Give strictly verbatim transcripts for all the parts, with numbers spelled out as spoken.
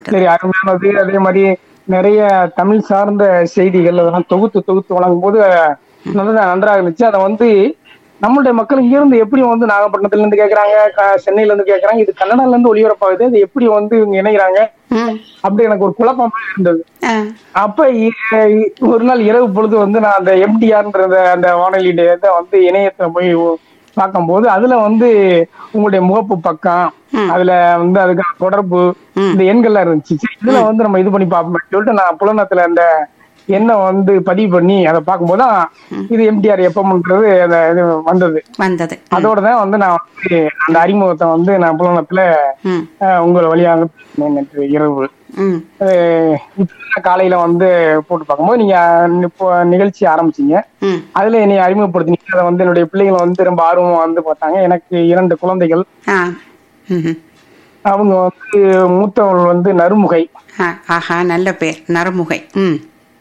சரி, அருமையானது. அதே மாதிரி நிறைய தமிழ் சார்ந்த செய்திகள் அதெல்லாம் தொகுத்து தொகுத்து வழங்கும் போது நல்லதா நன்றாக இருந்துச்சு. அதை வந்து நம்மளுடைய மக்கள் இங்க இருந்து எப்படி வந்து நாகப்பட்டினத்துல இருந்து கேக்குறாங்க, க- சென்னையில இருந்து கேக்குறாங்க, இது கன்னடால இருந்து ஒளிபரப்பாகுது, இது எப்படி வந்து இவங்க இணைகிறாங்க ம். அப்படி எனக்கு ஒரு குழப்பமா இருந்தது. ஆ. அப்ப இ- இ- ஒரு நாள் இரவு பொழுது வந்து நான் அந்த எம்டிஆர்ன்ற அந்த வானொலி இதை வந்து இணையத்துல போய் பார்க்கும்போது அதுல வந்து உங்களுடைய முகப்பு பக்கம், ம். அதுல வந்து அதுக்கான தொடர்பு, ம். இந்த எண்கள்லாம் இருந்துச்சு. சரி, இதுல வந்து நம்ம இது பண்ணி பார்ப்போம்னு சொல்லிட்டு நான் புலனத்துல அந்த எண்ணை வந்து பதிவு பண்ணி அதை பார்க்கும்போதுதான் இது எம்டிஆர் எப்பம்ன்றது அந்த இது வந்தது. வந்தது. ம். அதோட தான் வந்து நான் வந்து அந்த அறிமுகத்தை வந்து நான் புலனத்துல ம். அஹ், உங்கள் வழியாக பேசினேன் நேற்று இரவு. ம். அஹ், இப்ப காலையில வந்து போட்டு பார்க்கும்போது நீங்க இப்போ நிகழ்ச்சி ஆரம்பிச்சீங்க. ம். அதுல என்னை அறிமுகப்படுத்தினீங்க. அதை வந்து என்னுடைய பிள்ளைகள் வந்து ரொம்ப ஆர்வமா வந்து பார்த்தாங்க. எனக்கு இரண்டு குழந்தைகள். ஆ. ம்ஹும். அவங்க வந்து மூத்தவள் வந்து நறுமுகை ஆ, ஆஹா, நல்ல பேர் நறுமுகை. ம்.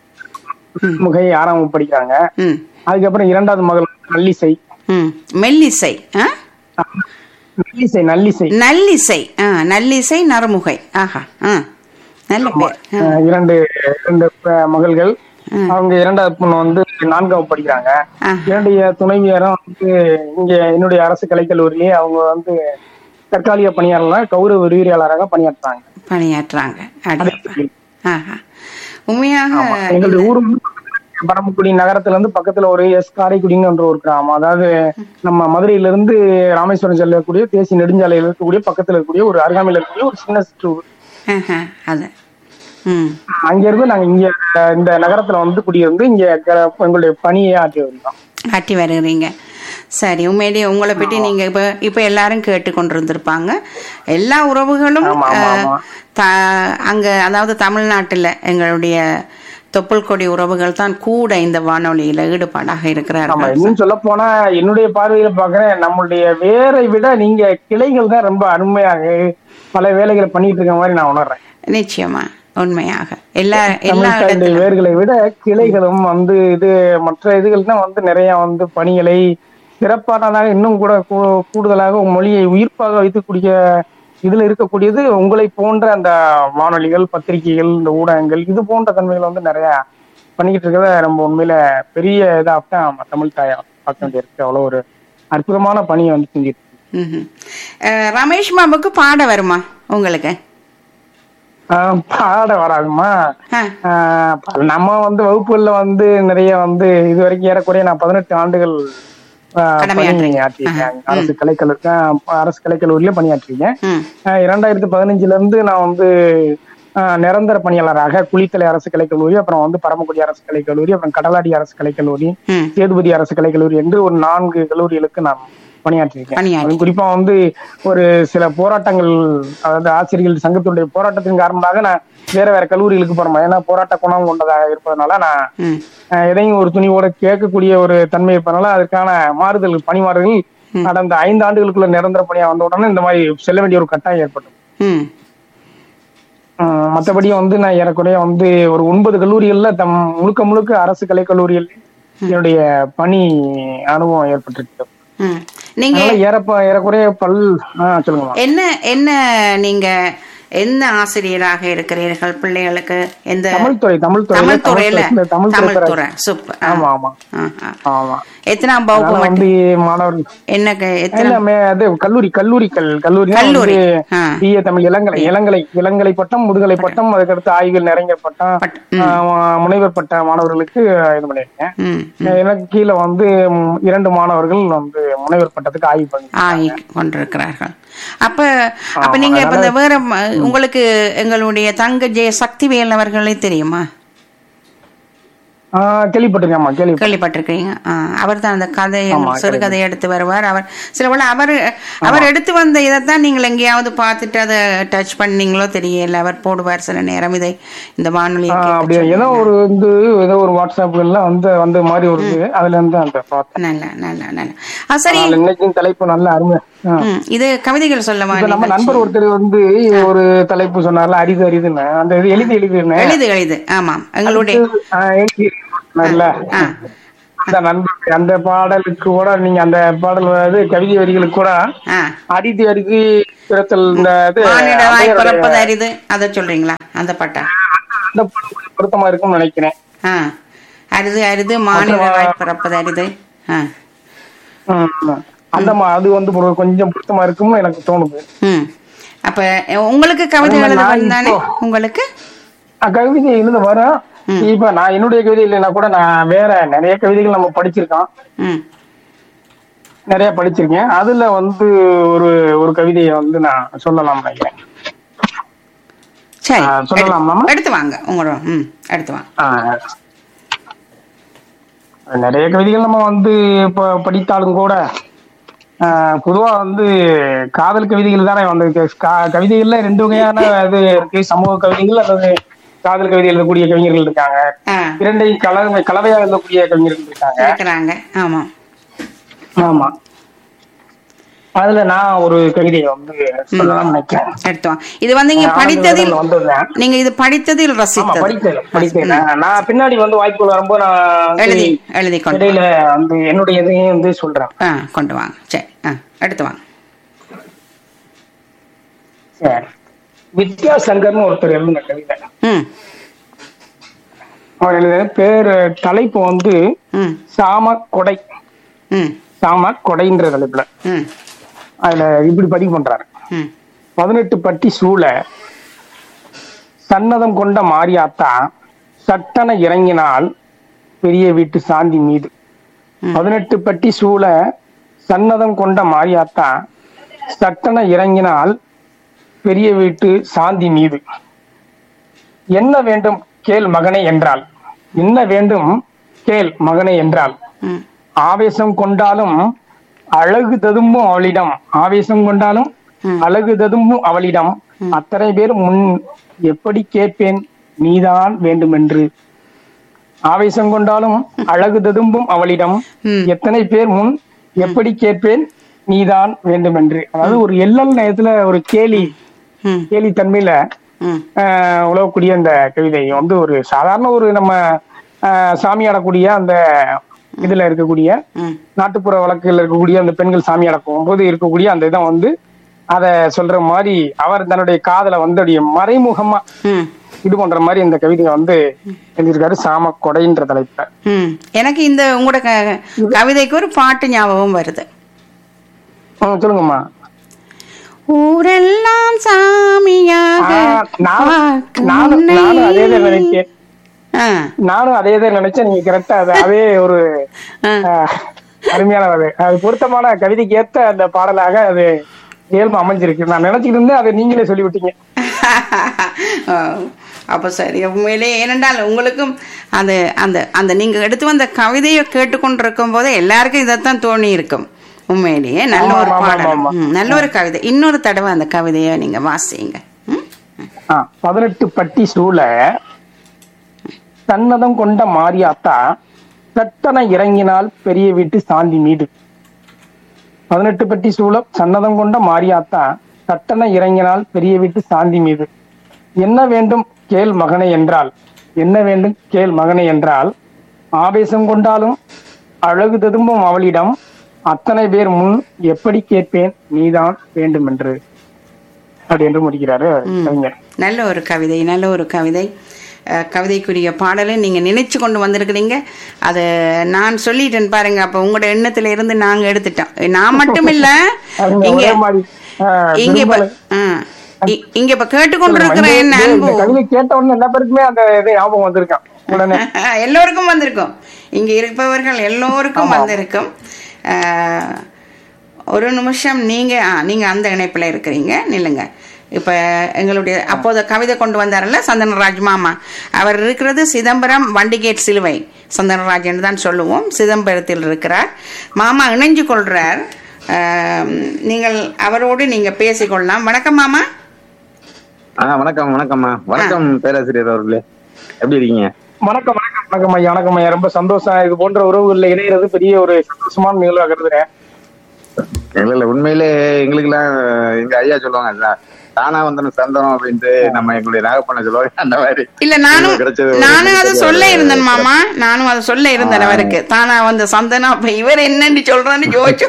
முகை ஆறாம் வகுப்பு படிக்கிறாங்க. ம். அதுக்கப்புறம் இரண்டாவது மகள் வந்து நல்லிசை. ம். மெல்லிசை. ஆ? நல்லிசை நல்லிசை நல்லிசை. ஆ, நல்லிசை நறுமுகை. ஆஹா. ஆ, நல்ல பேர். ஆ. அஹ், இரண்டு இரண்டு ப- மகள்கள். ம். அவங்க இரண்டாவது பொண்ணு வந்து நான்காம் வகுப்பு படிக்கிறாங்க. ஆ. என்னுடைய துணைவியாரும் வந்து இங்க என்னுடைய அரசு கலைக்கல்லூரிலேயே அவங்க வந்து தற்காலிக பணியாளராக கௌரவ விரிவுரையாளராக பணியாற்றுறாங்க. பணியாற்றுறாங்க. அடி. அதே ஆஹா. உண்மையாக ஆமா. எங்களுடைய ஊரு வந்து பரமக்குடி நகரத்துல இருந்து பக்கத்துல ஒரு எஸ் காரைக்குடின்னு என்ற ஒரு கிராமம். அதாவது நம்ம மதுரையில இருந்து ராமேஸ்வரம் செல்லக்கூடிய தேசிய நெடுஞ்சாலையில இருக்கக்கூடிய பக்கத்துல இருக்கக்கூடிய ஒரு அருகாமையில இருக்கக்கூடிய ஒரு சின்ன சிற்றூர். ஆஹா, அது. ம். அங்க இருந்து நாங்க இங்க அஹ், இந்த நகரத்துல வந்து குடியிருந்து இங்க க- எங்களுடைய பணியை ஆற்றி வந்தோம். ஆட்டி வருகிறீங்க. சரி, உண்மையிலேயே உங்களை பற்றி நீங்க இப்ப இப்ப எல்லாரும் கேட்டு கொண்டிருந்திருப்பாங்க. எல்லா உறவுகளும் ஆமா, ஆமா, அஹ், ஆமா. த- அங்க அதாவது தமிழ்நாட்டுல எங்களுடைய தொப்புள் கொடி உறவுகள் தான் கூட இந்த வானொலியில ஈடுபாடாக ஆமா, இருக்கிறார்கள். இன்னும் சொல்ல போனா என்னுடைய பார்வையில பாக்குறேன், நம்மளுடைய வேரை விட நீங்க கிளைகள் தான் ரொம்ப அருமையாக பல வேலைகளை பண்ணிட்டு இருக்க மாதிரி நான் உணர்றேன். நிச்சயமா, உண்மையாக எல்லா எல்லா தமிழ்தாயுடைய இடத்திலும். வேர்களை விட கிளைகளும் வந்து இது மற்ற இதுகள் தான் வந்து நிறைய வந்து பணிகளை சிறப்பானதாக இன்னும் கூட கூ- கூடுதலாக மொழியை உயிர்ப்பாக வைக்கக்கூடிய இதுல இருக்கக்கூடியது உங்களை போன்ற அந்த வானொலிகள், பத்திரிகைகள், இந்த ஊடகங்கள் இது போன்ற தன்மைகள் வந்து நிறைய பண்ணிக்கிட்டு இருக்கிறத நம்ம உண்மையில பெரிய இதாகத்தான் தமிழ் தாயா பார்க்க வேண்டியிருக்கு. அவ்வளவு ஒரு அற்புதமான பணியை வந்து செஞ்சுட்டு இருக்கு. ம்ஹும். அஹ், ரமேஷ் பாபுக்கு பாட வருமா உங்களுக்கு? ஆஹ் பாட வராதுமா. ஆ. ஆஹ் நம்ம வந்து வகுப்புகள்ல வந்து நிறைய வந்து இது வரைக்கும் ஏறக்குறைய நான் பதினெட்டு ஆண்டுகள் ஆஹ் கடமையாற்றுறீங்க. பணியாற்றிருக்கேன். ஆஹா. அரசு கலைக்கல்லூரி அரசு கலைக்கல்லூரியில பணியாற்றிருக்கேன். ம். ஆஹ் இரண்டாயிரத்தி பதினஞ்சுல இருந்து நான் வந்து ஆஹ் நிரந்தர பணியாளராக குளித்தலை அரசு கலைக்கல்லூரி, அப்புறம் வந்து பரமக்குடி அரசு கலைக்கல்லூரி, அப்புறம் கடலாடி அரசு கலைக்கல்லூரி, ம். சேதுபதி அரசு கலைக்கல்லூரி என்று ஒரு நான்கு கல்லூரிகளுக்கு நான் பணியாற்றிருக்கேன். பணியாற்றி. அதுவும் குறிப்பா வந்து ஒரு சில போராட்டங்கள், அதாவது ஆசிரியர்கள் சங்கத்தினுடைய போராட்டத்தின் காரணமாக நான் வேற வேற கல்லூரிகளுக்கு போறேன். ஏன்னா போராட்ட குணம் கொண்டதாக இருப்பதனால நான் ம். அஹ், எதையும் ஒரு துணிவோட கேட்கக்கூடிய ஒரு தன்மை இருப்பதனால அதற்கான மாறுதல் பணி மாறுதல் கடந்த ஐந்து ஆண்டுகளுக்குள்ள நிரந்தர பணியா வந்த உடனே இந்த மாதிரி செல்ல வேண்டிய ஒரு கட்டாயம் ஏற்பட்டது. ம். உம், மற்றபடியும் வந்து நான் ஏறக்குறைய வந்து ஒரு ஒன்பது கல்லூரிகள்ல தம் முழுக்க முழுக்க அரசு கலைக்கல்லூரியில் என்னுடைய பணி அனுபவம் ஏற்பட்டிருக்கு. ம். நீங்க அதனால ஏறப்ப ஏறக்குறைய பல் ஆஹ் சொல்லுங்கம்மா. என்ன என்ன நீங்க என்ன ஆசிரியராக இருக்கிறீர்கள் பிள்ளைகளுக்கு? எந்த தமிழ் துறை தமிழ் துறையில தமிழ் துறையில தமிழ் தமிழ் தமிழ் துறை. துறை. சூப்பர். ஆ. ஆமா ஆமா ஆ, ஆ. ஆமா. எத்தனாம் வகுப்பு அதனால மட்டும்? வந்து மாணவர்கள் என்ன க- எத்தனை இல்ல, மே- அது கல்லூரி கல்லூரிகள் கல்லூரி கல்லூரி. ஆ. பிஏ தமிழ் இளங்கலை இளங்கலை இளங்கலை பட்டம், முதுகலை பட்டம், அதுக்கடுத்து ஆய்வில் நிறைஞர் பட்டம், பட்டம். ம். ஆஹ், முனைவர் பட்ட மாணவர்களுக்கு இது பண்ணிருக்கேன். ம். எனக்கு கீழே வந்து ம், இரண்டு மாணவர்கள் வந்து முனைவர் பட்டத்துக்கு ஆய்வு பண்ணி ஆகி கொண்டிருக்கிறார்கள். அப்ப அப்ப ஆமா, நீங்க இப்ப இந்த அதனால- வேற ம- உங்களுக்கு எங்களுடைய தங்க ஜெய சக்திவேல் அவர்களே தெரியுமா? ஆஹ் கேள்விப்பட்டிருக்கேன்மா கேள்வி கேள்விப்பட்டிருக்கீங்க? அவர் தான் அந்த கதை ஆமா, சிறுகதையை எடுத்து வருவார். அவர் சில போல அவர் அவர் எடுத்து வந்த இதைத்தான் நீங்கள் எங்கேயாவது பார்த்துட்டு அதை டச் பண்ணீங்களோ தெரியல. அவர் போடுவார் சில நேரம் இதை இந்த வானொலியை ஆஹ் கேட்டு அப்படியே ஏதோ சொல்லுங்க. ஒரு வந்து ஏதோ ஒரு வாட்ஸ்அப்ல வந்து வந்த மாதிரி ஒரு இது. அதுல இருந்து அந்த பார்த்தேன். நல்ல நல்ல நல்ல ஆ, சரி. அதனால இன்னைக்கும் தலைப்பு நல்ல அருமை. ஆஹ். ம், இது கவிதைகள் சொல்லவா? இப்ப நம்ம நிகழ்ச்சி. நண்பர் ஒருத்தர் வந்து ஒரு தலைப்பு சொன்னார்ல, அரிது அரிதுன்னு, அந்த இது எழுதி எழுதிருந்தேன். எளிது எளிது. ஆமாம், எங்களுடைய ஆஹ் எழுதி இல்ல ஆ, அந்த நண்பர் அந்த பாடலுக்கு கூட நீங்க அந்த பாடல் வந்து கவிதை வரிகளுக்கு கூட ஆ அரிதி அரிதி பிறத்தல் இந்த இது மானிடராய் அம்மையாருடைய பிறப்பது அரிது அதை சொல்றீங்களா அந்த பாட்டா? அந்த பாடல் கொஞ்சம் பொருத்தமா இருக்கும்னு நினைக்கிறேன். ஆ அரிது அரிது மானிடராய் பிறப்பது அரிது. ஆ ம். அந்த மா- அது வந்து ஒரு கொஞ்சம் பொருத்தமா இருக்கும்னு எனக்கு தோணுது. ம் அப்ப உங்களுக்கு கவிதை ஆமா, எழுத நான் வந்தானே இப்போ- உங்களுக்கு? அஹ் கவிதை எழுத வரும். இப்ப நான் என்னுடைய கவிதை இல்லைன்னா கூட நான் வேற நிறைய கவிதைகள் நம்ம படிச்சிருக்கோம், ம் நிறைய படிச்சிருக்கேன். அதுல வந்து ஒரு ஒரு கவிதையை வந்து நான் சொல்லலாம் நினைக்கிறேன். சரி ஆ, சொல்லலாமா? எடுத்து- எடுத்து வாங்க உங்களோட. ம் எடுத்து வாங்க. ஆஹ் நிறைய கவிதைகள் நம்ம வந்து இப்ப படித்தாலும் கூட ஆஹ் பொதுவா வந்து காதல் கவிதைகள் தானே வந்து க- கவிதைகள்ல ரெண்டு வகையான இது இருக்கு. சமூக கவிதைகள் அல்லது காதல் கவிதை எழுதக்கூடிய கவிஞர்கள் இருக்காங்க. ஆ இரண்டையும் கலவை கலவையா எழுதக்கூடிய கவிஞர்கள் இருக்காங்க. இருக்கிறாங்க. ஆமா. ஆமா. அதுல நான் ஒரு கவிதையை வந்து சொல்லலாம்னு நினைக்கிறேன். எடுத்து வாங்க. இது வந்து நீங்க ஆனந்த படித்ததில் விகடன்ல வந்ததுதான். நீங்க இது படித்ததில் ஆமா, ரசித்தது. படித்தேன் படித்தேன். நான் நான் பின்னாடி வந்து வாய்ப்புகள் வரும்போது நான் வந்து எழுதி எழுதி கொண்டு இடையில வந்து என்னுடைய இதையும் வந்து சொல்றேன். ஆ கொண்டு வாங்க. சரி ஆ எடுத்து வாங்க. சரி. வித்யாசங்கர்னு ஒருத்தர் எழுதின கவிதை. ம் அவர் எழுதின பேரு தலைப்பு வந்து ம் சாம கொடை. ம் சாம கொடைன்ற தலைப்புல ம் அதுல இப்படி பதிவு பண்றாரு. ம் பதினெட்டு பட்டி சூழ சன்னதம் கொண்ட மாரியாத்தா சட்டன இறங்கினால் பெரிய வீட்டு சாந்தி மீது. பதினெட்டு பட்டி சூழ சன்னதம் கொண்ட மாரியாத்தா சட்டன இறங்கினால் பெரிய வீட்டு சாந்தி மீது. என்ன வேண்டும் கேள் மகனே என்றாள். என்ன வேண்டும் கேள் மகனே என்றாள். ம் ஆவேசம் கொண்டாலும் அழகு ததும்பும் அவளிடம். ஆவேசம் கொண்டாலும் அழகு ததும்பும் அவளிடம். அத்தனை பேர் முன் எப்படி கேட்பேன் நீதான் வேண்டுமென்று. ஆவேசம் கொண்டாலும் அழகு ததும்பும் அவளிடம். ம். எத்தனை பேர் முன் எப்படி கேட்பேன் நீதான் வேண்டுமென்று. அதாவது ஒரு எல்லல் நேரத்துல ஒரு கேலி ம் கேலி தன்மையில ம் ஆஹ் உலகக்கூடிய அந்த கவிதை வந்து ஒரு சாதாரண ஒரு நம்ம ஆஹ் சாமி ஆடக்கூடிய அந்த இதுல இருக்கக்கூடிய ம் நாட்டுப்புற வழக்குல இருக்கக்கூடிய அந்த பெண்கள் சாமி அடக்கும் போது இருக்கக்கூடிய அந்த இதை வந்து அத சொல்ற மாதிரி அவர் தன்னுடைய காதலை வந்து அப்படியே மறைமுகமா ம் இது பண்ற மாதிரி இந்த கவிதையை வந்து எழுதியிருக்காரு. சாம கொடைன்ற தலைப்புல. ம் எனக்கு இந்த உங்களோட க- கவிதைக்கு ஒரு பாட்டு ஞாபகம் வருது. ம், சொல்லுங்கம்மா. ஊரெல்லாம் சாமியாக ஆஹ் நானும் பார்க்கும் நானும் உன்னை. நானும் அதே தான் நினைச்சேன். ஆ, நானும் அதே தான் நினைச்சேன். நீங்க கரெக்டா அது அதே ஒரு ஆ. ஆஹ், அருமையான அது அது பொருத்தமான கவிதைக்கு ஏத்த அந்த பாடலாக அது இயல்பு அமைஞ்சிருக்கு. நான் நினைச்சிட்டு இருந்தேன், அதை நீங்களே சொல்லிவிட்டீங்க. ஆ, அப்ப சரி. உண்மையிலே ஏனென்றால் உங்களுக்கும் அந்த அந்த அந்த நீங்க எடுத்து வந்த கவிதையை கேட்டுக்கொண்டிருக்கும் போதே எல்லாருக்கும் இதைத்தான் தோணி இருக்கும். உண்மையிலேயே நல்ல ஒரு ஆமா, ஆமா, பாடல். ஆமா. ம், நல்ல ஒரு கவிதை. இன்னொரு தடவை அந்த கவிதையை நீங்க வாசிங்க. ம்? ஆஹ், பதினெட்டு பட்டி சூழ சன்னதம் கொண்ட மாரியாத்தா சட்டன இறங்கினால் பெரிய வீட்டு சாந்தி மீது. பதினெட்டு பட்டி சூழ சன்னதம் கொண்ட மாரியாத்தா சட்டன இறங்கினால் பெரிய வீட்டு சாந்தி மீது. என்ன வேண்டும் கேள் மகனை என்றால். என்ன வேண்டும் கேள் மகனை என்றால். ஆவேசம் கொண்டாலும் அழகு ததும்பும் அவளிடம். அத்தனை பேர் முன் எப்படி கேட்பேன் நீதான் வேண்டும் என்று. அப்படி என்று முடிக்கிறாரு கவிஞர். நல்ல ஒரு கவிதை, நல்ல ஒரு கவிதை. அஹ், கவிதைக்குரிய பாடலை நீங்க நினைச்சு கொண்டு வந்திருக்கிறீங்க. அது நான் சொல்லிட்டேன் பாருங்க. அப்ப உங்களோட எண்ணத்துல இருந்து நாங்க எடுத்துட்டோம். நான் மட்டும் இல்ல, அவங்க இங்க ஒரே மாதிரி, ஆஹ், இங்க இப்ப விரும்பலை. ஆ, இ- இங்க இப்ப கேட்டுக்கொண்டிருக்கிற என் இந்த- அன்பு இந்த கவிதை கேட்ட உடனே எல்லா பேருக்குமே அந்த இது ஞாபகம் வந்திருக்கான் உடனே. எல்லோருக்கும் வந்திருக்கும். இங்க இருப்பவர்கள் எல்லோருக்கும் வந்திருக்கும். அஹ், ஒரு நிமிஷம் நீங்க ஆ, நீங்க அந்த இணைப்புல இருக்கிறீங்க, நில்லுங்க. இப்ப எங்களுடைய அப்போது கவிதை கொண்டு வந்தார்ல சந்தனராஜ் மாமா, அவர் இருக்கிறது சிதம்பரம் வண்டிகேட் சிலுவை. சந்தனராஜ் என்று தான் சொல்லுவோம். சிதம்பரத்தில் இருக்கிறார். மாமா இணைஞ்சு கொள்றார். அஹ், நீங்கள் அவரோடு நீங்க பேசிக்கொள்ளலாம். வணக்கம் மாமா. ஆ வணக்கம் வணக்கம்மா. வணக்கம் பேராசிரியர் அவர்களே, எப்படி இருக்கீங்க? வணக்கம் வணக்கம் வணக்கம் ஐயா. வணக்கம் ஐயா. ரொம்ப சந்தோஷம். இது போன்ற உறவுகள்ல இணைகிறது பெரிய ஒரு சந்தோஷமான நிகழ்வா கருதுறேன். இல்ல இல்ல உண்மையிலே எங்களுக்கு எல்லாம் எங்க ஐயா சொல்லுவாங்க, தானா வந்து சந்தனம் அப்படின்ட்டு நம்ம எங்களுடைய நாகப்பண்ண சொல்லுவாங்க அந்த மாதிரி. இல்ல நானும் கிடைச்சது நானும் அதை சொல்ல இருந்தேன் மாமா, நானும் அதை சொல்ல இருந்தேன் அவருக்கு. தானா வந்து சந்தனம், அப்ப இவர் என்னன்னு சொல்றான்னு யோசிச்சு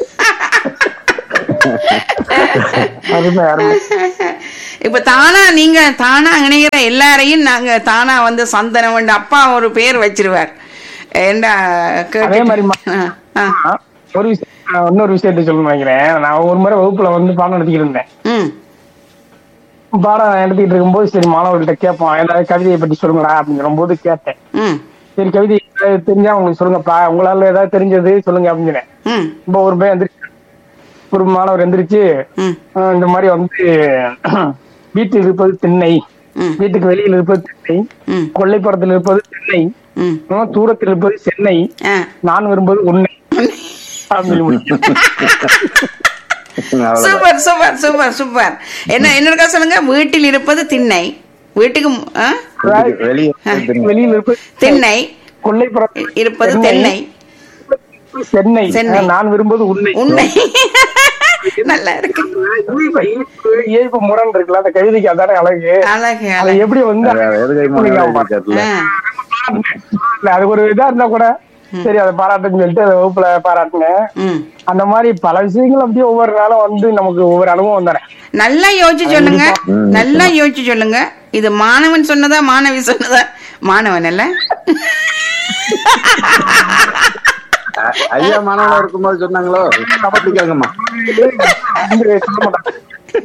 அருமை அருமை. இப்ப தானா நீங்க தானா இணைகிற எல்லாரையும் நாங்க தானா வந்து சந்தனம் வந்து அப்பா ஒரு பேர் வச்சிருவார். ஏண்டா அதே மாதிரி ஒரு விஷயம், இன்னொரு விஷயத்த சொல்லணும்னு நினைக்கிறேன். நான் ஒரு முறை வகுப்புல வந்து பாடம் நடத்திக்கிட்டு இருந்தேன். ம் பாடம் எடுத்துக்கிட்டு இருக்கும்போது சரி மாணவர்கள்ட்ட கேட்போம், ஏதாவது கவிதையை பற்றி சொல்லுங்களா அப்படின்னு போது கேட்டேன். ம் சரி கவிதை தெரிஞ்சா உங்களுக்கு சொல்லுங்கப்பா, உங்களால ஏதாவது தெரிஞ்சது சொல்லுங்க அப்படின்னு. ம் இப்போ ஒரு பையன் எந்திரிச்சு, ஒரு மாணவர் எந்திரிச்சு ம் அஹ் இந்த மாதிரி வந்து வீட்டில் இருப்பது திண்ணை, ம் வீட்டுக்கு வெளியில் இருப்பது திண்ணை, ம் கொல்லைப்புறத்தில் இருப்பது திண்ணை, ம் அஹ் தூரத்தில் இருப்பது சென்னை, ஆ நான் விரும்புவது உன்னை அப்படின்னு முடிச்சு. அவ்வளவுதான். Super super super super. என்ன என்ன சொல்லுங்க, வீட்டில் இருப்பது திண்ணை, வீட்டுக்கு ஆ? வீட்டுக்கு வெளியே தெரியும். வெளியில் இருப்பது திண்ணை, கொல்லைப்புறத்தில் இருப்பது தென்னை, சென்னை, சென்னை. அஹ் நான் விரும்புவது உன்னை. உண்மை. நல்லா இருக்கு, ஏய்ப்பு முரண் இருக்குல்ல அந்த கவிதைக்கு, அதானே அழகு. அழகு அதை அழகு. எப்படி வந்து அது எதுகை மாணவர் எழுதியிருக்காருல்ல. ஆ, இல்ல, அது ஒரு இதா இருந்தா கூட சரி அதை பாராட்டுன்னு சொல்லிட்டு அதை வகுப்புல பாராட்டினேன். ம். அந்த மாதிரி பல விஷயங்கள் அப்படியே ஒவ்வொரு நாளும் வந்து நமக்கு ஒவ்வொரு அனுபவம் தானே. நல்லா யோசிச்சு சொல்லுங்க, ம். நல்லா யோசிச்சு சொல்லுங்க. இது மாணவன் சொன்னதா மாணவி சொன்னதா? மாணவன் அல்ல. அ- ஐயா மாணவனா இருக்கும்போது சொன்னாங்களோ அப்படி கேளுங்கம்மா. வந்து சொல்ல மாட்டாங்க.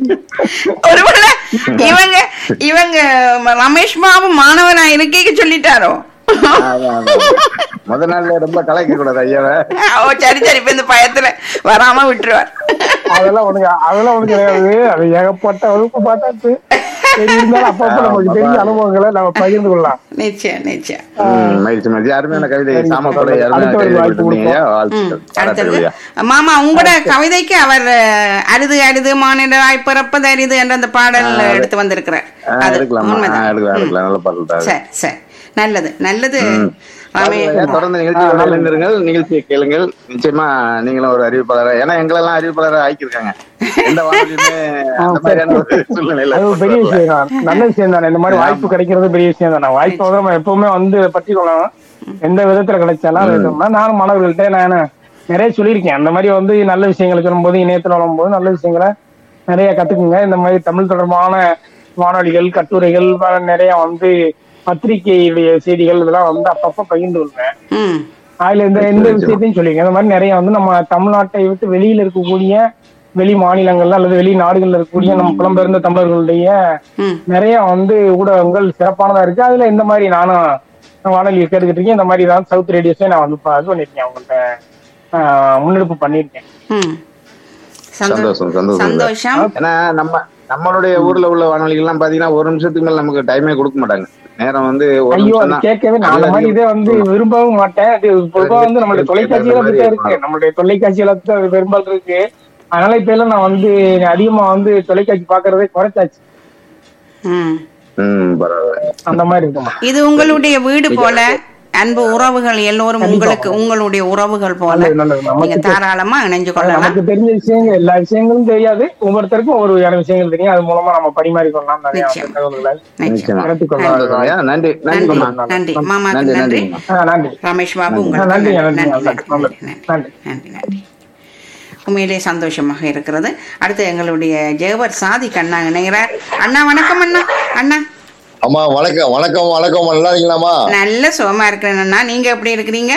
ஒருவேளை இவங்க இவங்க ரமேஷ் பாபு மாணவனா இருக்கே சொல்லிட்டாரோ? அதான், அதான். முத நாள்ல ரொம்ப கலாய்க்க கூடாது ஐயாவை. ஓ சரி சரி, இப்ப இந்த பயத்துல வராம விட்டுருவார். அதெல்லாம் ஒண்ணுங்க, அதெல்லாம் ஒண்ணு கிடையாது. அது ஏகப்பட்ட வகுப்பு பார்த்தாச்சு. சரி, இருந்தாலும் அப்பப்ப நமக்கு தெரிஞ்ச அனுபவங்களை நம்ம பகிர்ந்து கொள்ளலாம். நிச்சயம் நிச்சயம். ம், மகிழ்ச்சி மகிழ்ச்சி. அருமையான கவிதை, சரி, சாமக்கொடை அடுத்த அருமையான ஒரு கவிதை வாய்ப்பு கொடுத்தீங்க ஐயா. ம், வாழ்த்துக்கள். அடுத்தது பாராட்டுகள் ஐயா. மாமா, உங்களோட கவிதைக்கு அவர் அஹ், அரிது அரிது மானிடராய் பிறப்பது அரிது என்ற அந்த பாடல் எடுத்து வந்திருக்கிறார். ஆ, அது எடுக்கலாமா? ஆ, உண்மைதான். எடுக்கலாம் ம். எடுக்கலாம். நல்ல பாடல் தான் அது. சரி சரி, நல்லது நல்லது. ஐயா, ரமே- தொடர்ந்து நிகழ்ச்சியோட இணைந்திருங்கள், நிகழ்ச்சியை கேளுங்கள். நிச்சயமா நீங்களும் ஒரு அறிவிப்பாளர், ஏன்னா எங்களெல்லாம் அறிவிப்பாளராக ஆக்கியிருக்காங்க. எந்த வானொலியுமே அந்த மாதிரியான ஒரு சூழ்நிலையில அது ஒரு பெரிய விஷயம் தான், நல்ல விஷயம் தானே. இந்த மாதிரி வாய்ப்பு கிடைக்கிறது பெரிய விஷயம் தானே. வாய்ப்பை வந்து நம்ம எப்பவுமே வந்து பற்றி கொள்ளணும். எந்த விதத்துல கிடைச்சாலும் அது எடுத்தோம்னா, நானும் மாணவர்கள்ட்ட நான் நிறைய சொல்லியிருக்கேன். அந்த மாதிரி வந்து நல்ல விஷயங்களை சொல்லும்போது, இணையத்துல வரும்போது நல்ல விஷயங்களை நிறைய கத்துக்குங்க. இந்த மாதிரி தமிழ் தொடர்பான வானொலிகள், கட்டுரைகள், பல நிறைய வந்து பத்திரிகையுடைய செய்திகள் இதெல்லாம் வந்து அப்பப்ப பகிர்ந்து கொள்வேன். ம் அதுல இந்த எந்த விஷயத்தையும் சொல்லிருக்கேன். இந்த மாதிரி நிறைய வந்து நம்ம தமிழ்நாட்டை விட்டு வெளியில இருக்கக்கூடிய வெளி மாநிலங்கள்ல அல்லது வெளி நாடுகள்ல இருக்கக்கூடிய நம்ம புலம்பெயர்ந்த தமிழர்களுடைய ம் நிறைய வந்து ஊடகங்கள் சிறப்பானதா இருக்கு. அதுல இந்த மாதிரி நானும் வானொலி கேட்டுக்கிட்டு இருக்கேன். இந்த மாதிரி தான் சவுத் ரேடியோஸே நான் வந்து இது பண்ணிருக்கேன், அவங்கள்ட்ட ஆஹ் முன்னெடுப்பு பண்ணிருக்கேன். ம். சந்தோஷம், சந்தோஷம். சந்தோஷம். ஏன்னா நம்ம நம்மளுடைய ஊர்ல உள்ள வானொலிகள் எல்லாம் பாத்தீங்கன்னா ஒரு நிமிஷத்துக்கு மேல நமக்கு டைமே கொடுக்க மாட்டாங்க. நேரம் வந்து ஒரு ஐயோ, நிமிஷம் அது தான். கேட்கவே நான் அந்த மாதிரி இதே வந்து விரும்பவும் மாட்டேன். அது பொதுவா வந்து நம்மளுடைய தொலைக்காட்சியில அப்படித்தான் இருக்கு. நம்மளுடைய தொலைக்காட்சியில அது பெரும்பாலும் இருக்கு. அதனால இப்ப எல்லாம் நான் வந்து அதிகமா வந்து தொலைக்காட்சி பாக்குறதே குறைச்சாச்சு. ம். ம், பரவாயில்ல. அந்த மாதிரி இருக்குமா. இது உங்களுடைய வீடு போல, அன்பு உறவுகள் எல்லோரும் உங்களுக்கு உங்களுடைய உறவுகள் போல நல்லது, நல்லது. நீங்க நமக்கு தாராளமா இணைஞ்சு கொள்ளலாம். நமக்கு தெரிஞ்ச விஷயங்கள் எல்லா விஷயங்களும் தெரியாது. ஒவ்வொருத்தருக்கும் ஒரு வேற விஷயங்கள் தெரியும். அது மூலமா நம்ம பரிமாறி கொள்ளலாம். நிறைய நிச்சயம். தகவல்களை நிச்சயம். நிச்சயமா. நடத்தி சந்தோஷம் கொள்ளலாம். ஐயா. நன்றி நன்றி நன்றி அம்மா. நன்றி மாமாக்கு நன்றி நன்றி. நன்றி ஆஹ் நன்றி. ரமேஷ் பாபு நன்றி. உங்களுக்கு நன்றி, நன்றி நன்றி, நன்றி நன்றி, நன்றி நன்றி. நன்றி நன்றி. உண்மையிலே சந்தோஷமாக இருக்கிறது. அடுத்து எங்களுடைய ஜெகவர் சாதி கண்ணா இணைகிறார். அண்ணா வணக்கம். அண்ணா அண்ணா அம்மா வணக்கம் வணக்கம் வணக்கம். நல்லா இருக்கீங்களாம்மா? நல்ல சுகமா இருக்கிறேன் அண்ணா. நீங்க எப்படி இருக்கிறீங்க?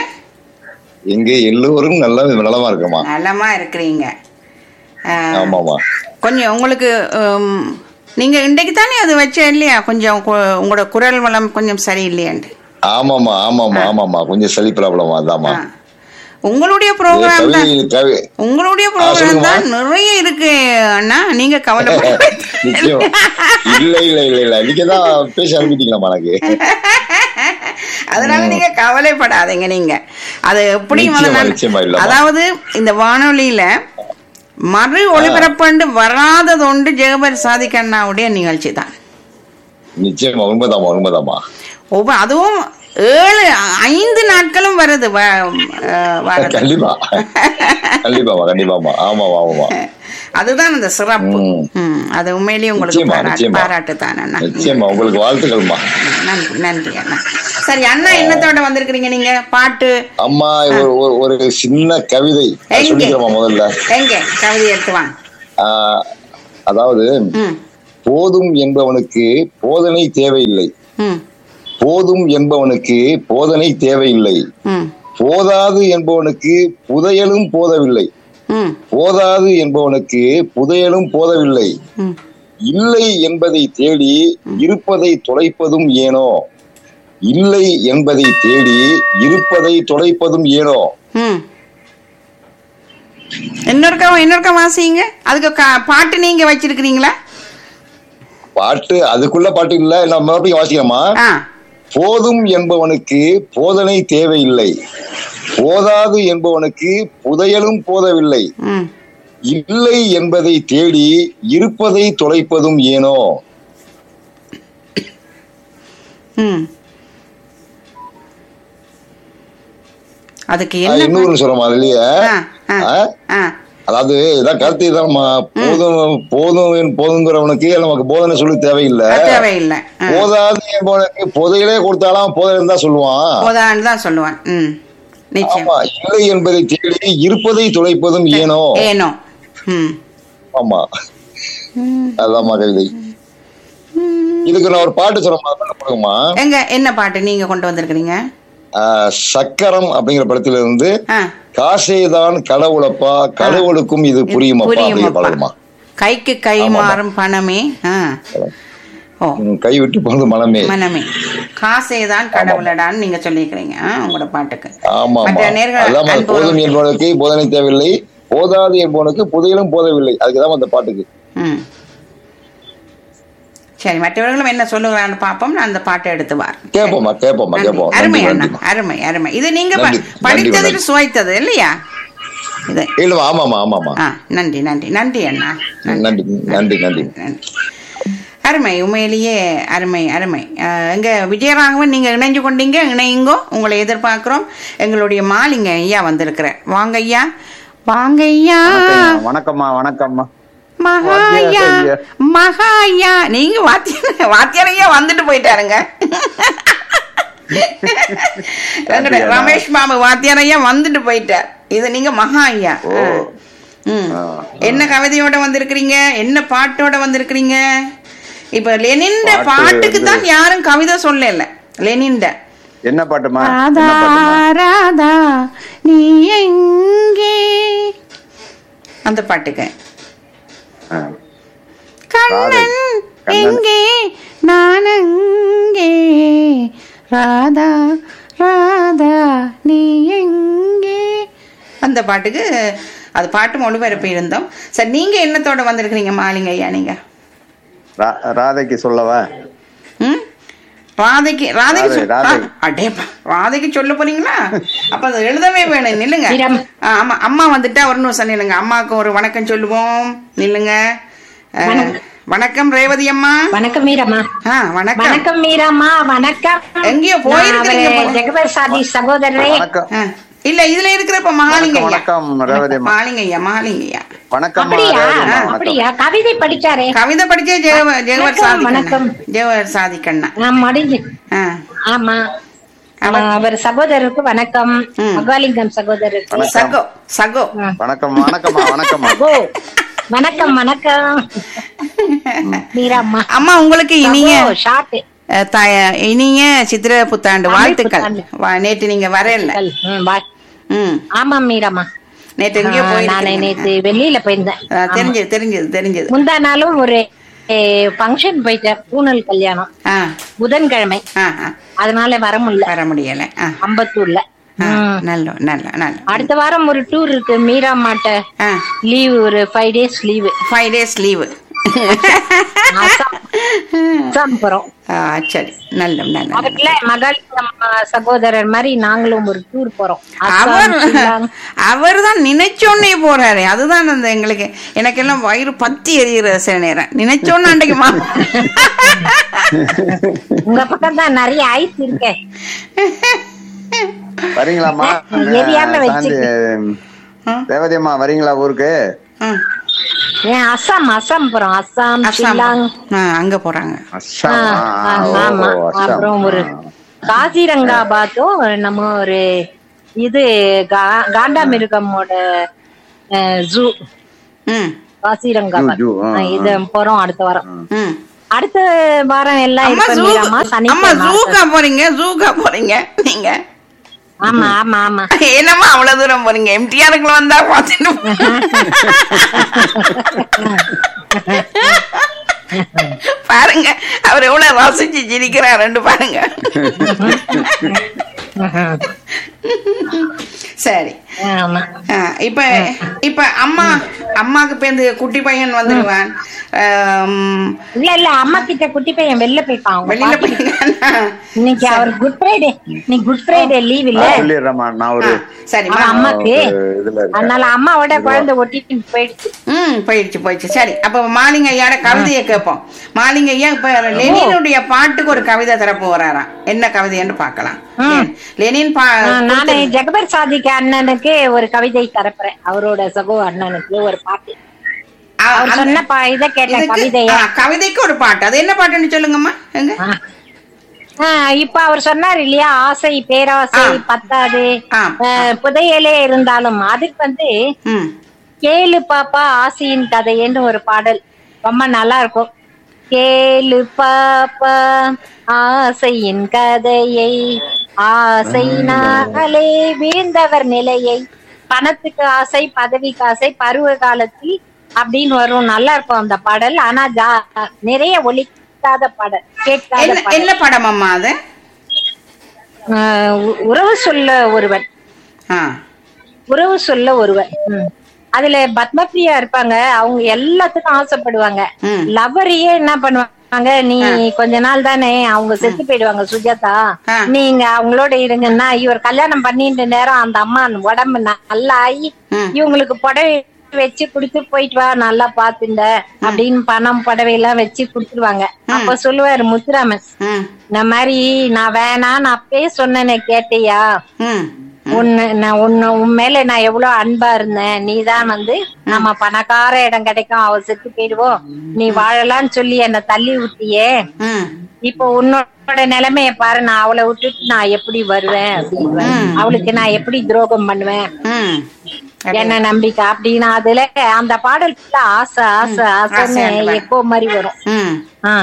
இங்க எல்லோரும் நல்ல நலமா இருக்கமா? நலமா இருக்கிறீங்க. ஆஹ், ஆமாமா. கொஞ்சம் உங்களுக்கு உம், நீங்க இன்றைக்கு தானே அது வச்ச இல்லையா, கொஞ்சம் கு- உங்களோட குரல் வளம் கொஞ்சம் சரியில்லையாண்டு. ஆமாமா ஆமாமா ஆமாமா கொஞ்சம் சளி ப்ராப்ளம் அதாம்மா. ஆ. உங்களுடைய ப்ரோக்ராம் தான் கவி கவி உங்களுடைய ப்ரோக்ராம் சொல்லுங்கம்மா. தான் நிறைய இருக்கு அண்ணா. நீங்க கவலை நிச்சயம். இல்ல இல்ல இல்ல இல்ல நீங்க தான் பேச அனுப்பிட்டீங்களாமா எனக்கு. அதனால நீங்க கவலைப்படாதீங்க. நீங்க அது எப்படி நிச்சயமா, முதல்ல- நிச்சயமா இல்லம்மா. அதாவது இந்த வானொலியில மறு ஒளிபரப்பண்டு வராதது ஒன்று ஜெகபர் சாதிக் அண்ணாவுடைய நிகழ்ச்சி தான். நிச்சயமா உண்மைதாம்மா உண்மைதாம்மா. ஒவ்வொரு அதுவும் ஏழு ஐந்து நாட்களும் வருது. வ- அஹ், வருது. கண்டிப்பா கண்டிப்பாமா கண்டிப்பாமா ஆமாமா ஆமாமா. அதுதான் அந்த சிறப்பு. ம், அது உண்மையிலேயே உங்களுக்கு பாராட்டு பாராட்டு தானே அண்ணா. நிச்சயமா உங்களுக்கு வாழ்த்துக்கள்மா. நன்றி நன்றி அண்ணா. சரி அண்ணா, என்னத்தோட வந்திருக்கிறீங்க நீங்க? பாட்டு அம்மா ஒரு ஒரு சின்ன கவிதை சொல்லிக்கிறோமா முதல்ல? எங்க கவிதை எடுத்து வாங்க. ஆஹ் அதாவது, போதும் என்பவனுக்கு போதனை தேவையில்லை, போதும் என்பவனுக்கு போதனை தேவையில்லை, போதாது என்பவனுக்கு புதையலும் போதவில்லை, போதாது என்பவனுக்கு புதையலும் போதவில்லை, இல்லை என்பதை தேடி இருப்பதை தொலைப்பதும் ஏனோ, இல்லை என்பதை தேடி இருப்பதை தொலைப்பதும் ஏனோ. இன்னொருக்கா இன்னொருக்கா வாசிங்க. அதுக்கு பாட்டு நீங்க வச்சிருக்கீங்களா? பாட்டு அதுக்குள்ள பாட்டு இல்ல, நம்ம மறுபடியும் வாசிக்கலாமா? போதும் என்பவனுக்கு போதனை தேவையில்லை, போதாது என்பவனுக்கு புதையலும் போதவில்லை, இல்லை என்பதை தேடி இருப்பதை தொலைப்பதும் ஏனோ. அதுக்கு இன்னொரு சொல்ற மாதிரியே, அதாவது இதான் கருத்து இதான்மா, போதும் போதும் போதுங்கிறவனுக்கு நமக்கு போதனை சொல்லி தேவையில்லை, தேவையில்லை, போதாது என்பவனுக்கு புதையிலே கொடுத்தாலும் போதனை தான் சொல்லுவான், போதான்னு தான் சொல்லுவான். ஆமா, இல்லை என்பதை தேடி இருப்பதை தொலைப்பதும் ஏனோ ஏனோ. ஆமா, அதாம்மா கவிதை. இதுக்கு நான் ஒரு பாட்டு சொல்ல கொடுங்கம்மா. எங்க என்ன பாட்டு நீங்க கொண்டு வந்திருக்கீங்க? சக்கரம் அப்படிங்கிற படத்துல இருந்து, காசேதான் கடவுளப்பா, கடவுளுக்கும் இது புரியுமா, கைக்கு கை மாறும் பணமே, கை விட்டு போனது மனமே, மனமே காசேதான் கடவுளடான்னு நீங்க சொல்லிக்கிறீங்க உங்களோட பாட்டுக்கு. ஆமா, போதும் என்பவனுக்கு போதனை தேவையில்லை, போதாது என்பவனுக்கு புதையலும் போதவில்லை, அதுக்குதான் அந்த பாட்டுக்கு. சரி, மற்றவர்களும் என்ன சொல்லுகிறான்னு பாப்போம். நான் அந்த பாட்டை எடுத்து வார் கேப்போமா கேப்போமா கேப்போம். அருமை அண்ணா, அருமை அருமை. இது நீங்க படித்ததில் சுவைத்தது இல்லையா இது? இல்ல, ஆமாமா ஆமாமா. நன்றி நன்றி நன்றி அண்ணா, நன்றி நன்றி நன்றி. அருமை, உண்மையிலேயே அருமை அருமை. எங்க விஜயராகவன் நீங்க இணைஞ்சு கொண்டீங்க, இணையுங்கோ, உங்களை எதிர்பார்க்கிறோம். எங்களுடைய மாலிங்க ஐயா வந்திருக்கிற, வாங்க ஐயா, வாங்க ஐயா. வணக்கம்மா. வணக்கம்மா மகாயா மகாயா. நீங்க வாத்திய வாத்தியாரையா வந்துட்டு போயிட்டாருங்க. ரமேஷ் மாமு வாத்தியாரையா வந்துட்டு போயிட்டார். இது நீங்க மகா ஐயா. என்ன கவிதையோட வந்திருக்கிறீங்க? என்ன பாட்டோட வந்திருக்கிறீங்க? இப்ப லெனின் பாட்டுக்கு தான் யாரும் கவிதை சொல்லல. லெனின் என்ன பாட்டுமா? ராதா ராதா நீ எங்கே, அந்த பாட்டுக்கு. கண்ணன் எங்கே நான் அங்கே, ராதா ராதா நீ எங்கே, அந்த பாட்டுக்கு. அது பாட்டு மொழிபெயர்ப்பு இருந்தோம். சரி, நீங்க என்னத்தோட வந்திருக்கிறீங்க மாலிங்க ஐயா? நீங்க ராதைக்கு சொல்லவா? ம், ராதைக்கு ராதைக்கு அடேப்பா, ராதைக்கு சொல்ல போறீங்களா? அப்ப அதை எழுதவே வேணும். நில்லுங்க. ஆமா, அம்மா வந்துட்டா ஒரு நிமிஷம் நில்லுங்க. அம்மாவுக்கு ஒரு வணக்கம் சொல்லுவோம். நில்லுங்க. வணக்கம் ரேவதி அம்மா. வணக்கம் மீரம்மா. வணக்கம் வணக்கம் மீரம்மா. வணக்கம். எங்கேயோ போயிருக்கீங்க ஜெகபர்சாதி சகோதரரே. இல்ல, இதுல இருக்கிறப்ப மகாலிங்க ஐயா. வணக்கம் ரேவதி அம்மா. மகாலிங்க ஐயா, மகாலிங்க ஐயா. வணக்கம். அப்படியா? அப்படியா? கவிதை படிச்சாரே. கவிதை படிச்சே ஜெகவர் சாதி. வணக்கம் ஜெகவர் சாதி கண்ணா. நான் மடிஞ்சு. ஆமா, அவர் சகோதரருக்கு வணக்கம். மகாலிங்கம் சகோதரருக்கு சகோ சகோ வணக்கம். வணக்கம்மா. வணக்கம்மா. வணக்கம் வணக்கம் மீராம்மா. அம்மா, உங்களுக்கு இனிய இனிய சித்திர புத்தாண்டு வாழ்த்துக்கள். நேற்று நீங்க வரல. ஆமா மீராம்மா, நேற்று எங்கேயோ போய் நேற்று வெளியில போயிருந்தேன். தெரிஞ்சது தெரிஞ்சது தெரிஞ்சது. முந்தா நாளும் ஒரு ஃபங்க்ஷன் போயிட்டேன், பூனல் கல்யாணம், புதன்கிழமை. அதனால வர முடியல வர முடியல அம்பத்தூர்ல. நல்ல நல்ல நல்ல. அடுத்த வாரம் ஒரு டூர் இருக்கு மீராமாட்ட. லீவு ஒரு five days leave. Five days leave போறோம். சரி, நல்ல நல்ல. அதுக்குள்ள மகாலிங்கம் சகோதரர் மாதிரி நாங்களும் ஒரு டூர் போறோம். அவர் அவர் தான் நினைச்சோன்னே போறாரு. அதுதான் அந்த எங்களுக்கு எனக்கெல்லாம் வயிறு பத்தி எரியுற சில நேரம் நினைச்சோன்னு அன்றைக்குமா. உங்க பக்கம் தான் நிறைய ஐஸ் இருக்கு. வரீங்களாமா? ரேவதி அம்மா வரீங்களா ஊருக்கு? ஏன் அஸ்ஸாம் அஸ்ஸாம் போறோம். அஸ்ஸாம் ஷில்லாங் அங்க போறாங்க. ஆமா. அப்புறம் ஒரு காசிரங்காபாத்தும் நம்ம ஒரு இது காண்டாமிருகமோட ஜூ காசிரங்காபாத் இது போறோம் அடுத்த வாரம். அடுத்த வாரம் எல்லாம் ஜூக்கா போறீங்க ஜூக்கா போறீங்க நீங்க? ஆமா ஆமா ஆமா. என்னமா அவ்வளவு தூரம் போறீங்க? எம்டிஆருக்குள்ள வந்தா பாத்துட்டு பாருங்க அவர் எவ்வளவு ரசிச்சு சிரிக்கிறார் ரெண்டு பாருங்க. சரி இப்ப இப்ப அம்மா அம்மாக்கு பேருந்து குட்டி பையன் வந்துருவான். இல்ல இல்ல அம்மா கிட்ட குட்டி பையன் வெளில போயிட்டான். வெளியில போயிருக்கான் இன்னைக்கு அவர் குட் ஃப்ரைடே. நீ குட் ஃப்ரைடே லீவ் இல்ல சரிமா அம்மாக்கு, அதனால அம்மாவோட குழந்தை ஒட்டிட்டு போயிடுச்சு. ம் போயிடுச்சு போயிடுச்சு. சரி அப்ப மாலிங்க ஐயாட கவிதையை கேட்போம். மாலிங்க ஐயா இப்ப லெனினுடைய பாட்டுக்கு ஒரு கவிதை தரப்பு வராராம். என்ன கவிதைன்னு பாக்கலாம். லெனின் நானு ஜகபர் சாதிக் அண்ணனுக்கு ஒரு கவிதை தரப்புறேன். அவரோட சகோ அண்ணனுக்கு ஒரு பாட்டு சொன்ன இத கேட்ட கவிதையா கவிதைக்கு ஒரு பாட்டு. அது என்ன பாட்டுன்னு சொல்லுங்கம்மா. எங்க இப்ப அவர் சொன்னார் இல்லையா, ஆசை பேராசை பத்தாது புதையலே இருந்தாலும் அதுக்கு வந்து கேளு பாப்பா ஆசையின் கதைன்னு ஒரு பாடல் ரொம்ப நல்லா இருக்கும். கேளு பாப்பா ஆசையின் கதையை, ஆசை நாளே வீழ்ந்தவர் நிலையை, பணத்துக்கு ஆசை பதவிக்கு ஆசை பருவ காலத்தில் அப்படின்னு வரும். நல்லா இருக்கும் அந்த பாடல். ஆனா நிறைய ஒலிக்காத பாடல், கேட்காத. என்ன படம் அம்மா அது? உறவு சொல்ல ஒருவன். உறவு சொல்ல ஒருவன். அதுல பத்மபிரியா இருப்பாங்க. அவங்க எல்லாத்துக்கும் ஆசைப்படுவாங்க. லவ்வரையே என்ன பண்ணுவாங்க, நீ கொஞ்ச நாள் தானே அவங்க செத்து போயிடுவாங்க சுஜாதா, நீங்க அவங்களோட இருங்கன்னா இவர் கல்யாணம் பண்ணிட்டு நேரம் அந்த அம்மா உடம்பு நல்லா ஆகி இவங்களுக்கு புடவை வச்சு குடுத்து போயிட்டு வா நல்லா பாத்துண்ட அப்படின்னு பணம் புடவை எல்லாம் வச்சு குடுத்துருவாங்க. அப்ப சொல்லுவாரு முத்துராமன், இந்த மாதிரி நான் வேணான்னு அப்பயே சொன்னேனே கேட்டியா, உன்னு நான் உன்னு உன் மேல நான் எவ்வளவு அன்பா இருந்தேன், நீதான் வந்து நம்ம பணக்கார இடம் கிடைக்கும் அவ செத்து போயிடுவோம் நீ வாழலாம்னு சொல்லி என்ன தள்ளி விட்டியே, இப்போ உன்னோட நிலைமைய பாரு, நான் அவளை விட்டுட்டு நான் எப்படி வருவேன் அப்படின்னு, அவளுக்கு நான் எப்படி துரோகம் பண்ணுவேன் என்ன நம்பிக்கை அப்படின்னு. அதுல அந்த பாடல் ஆசை ஆசை ஆசைன்னு எப்போ மாதிரி வரும்.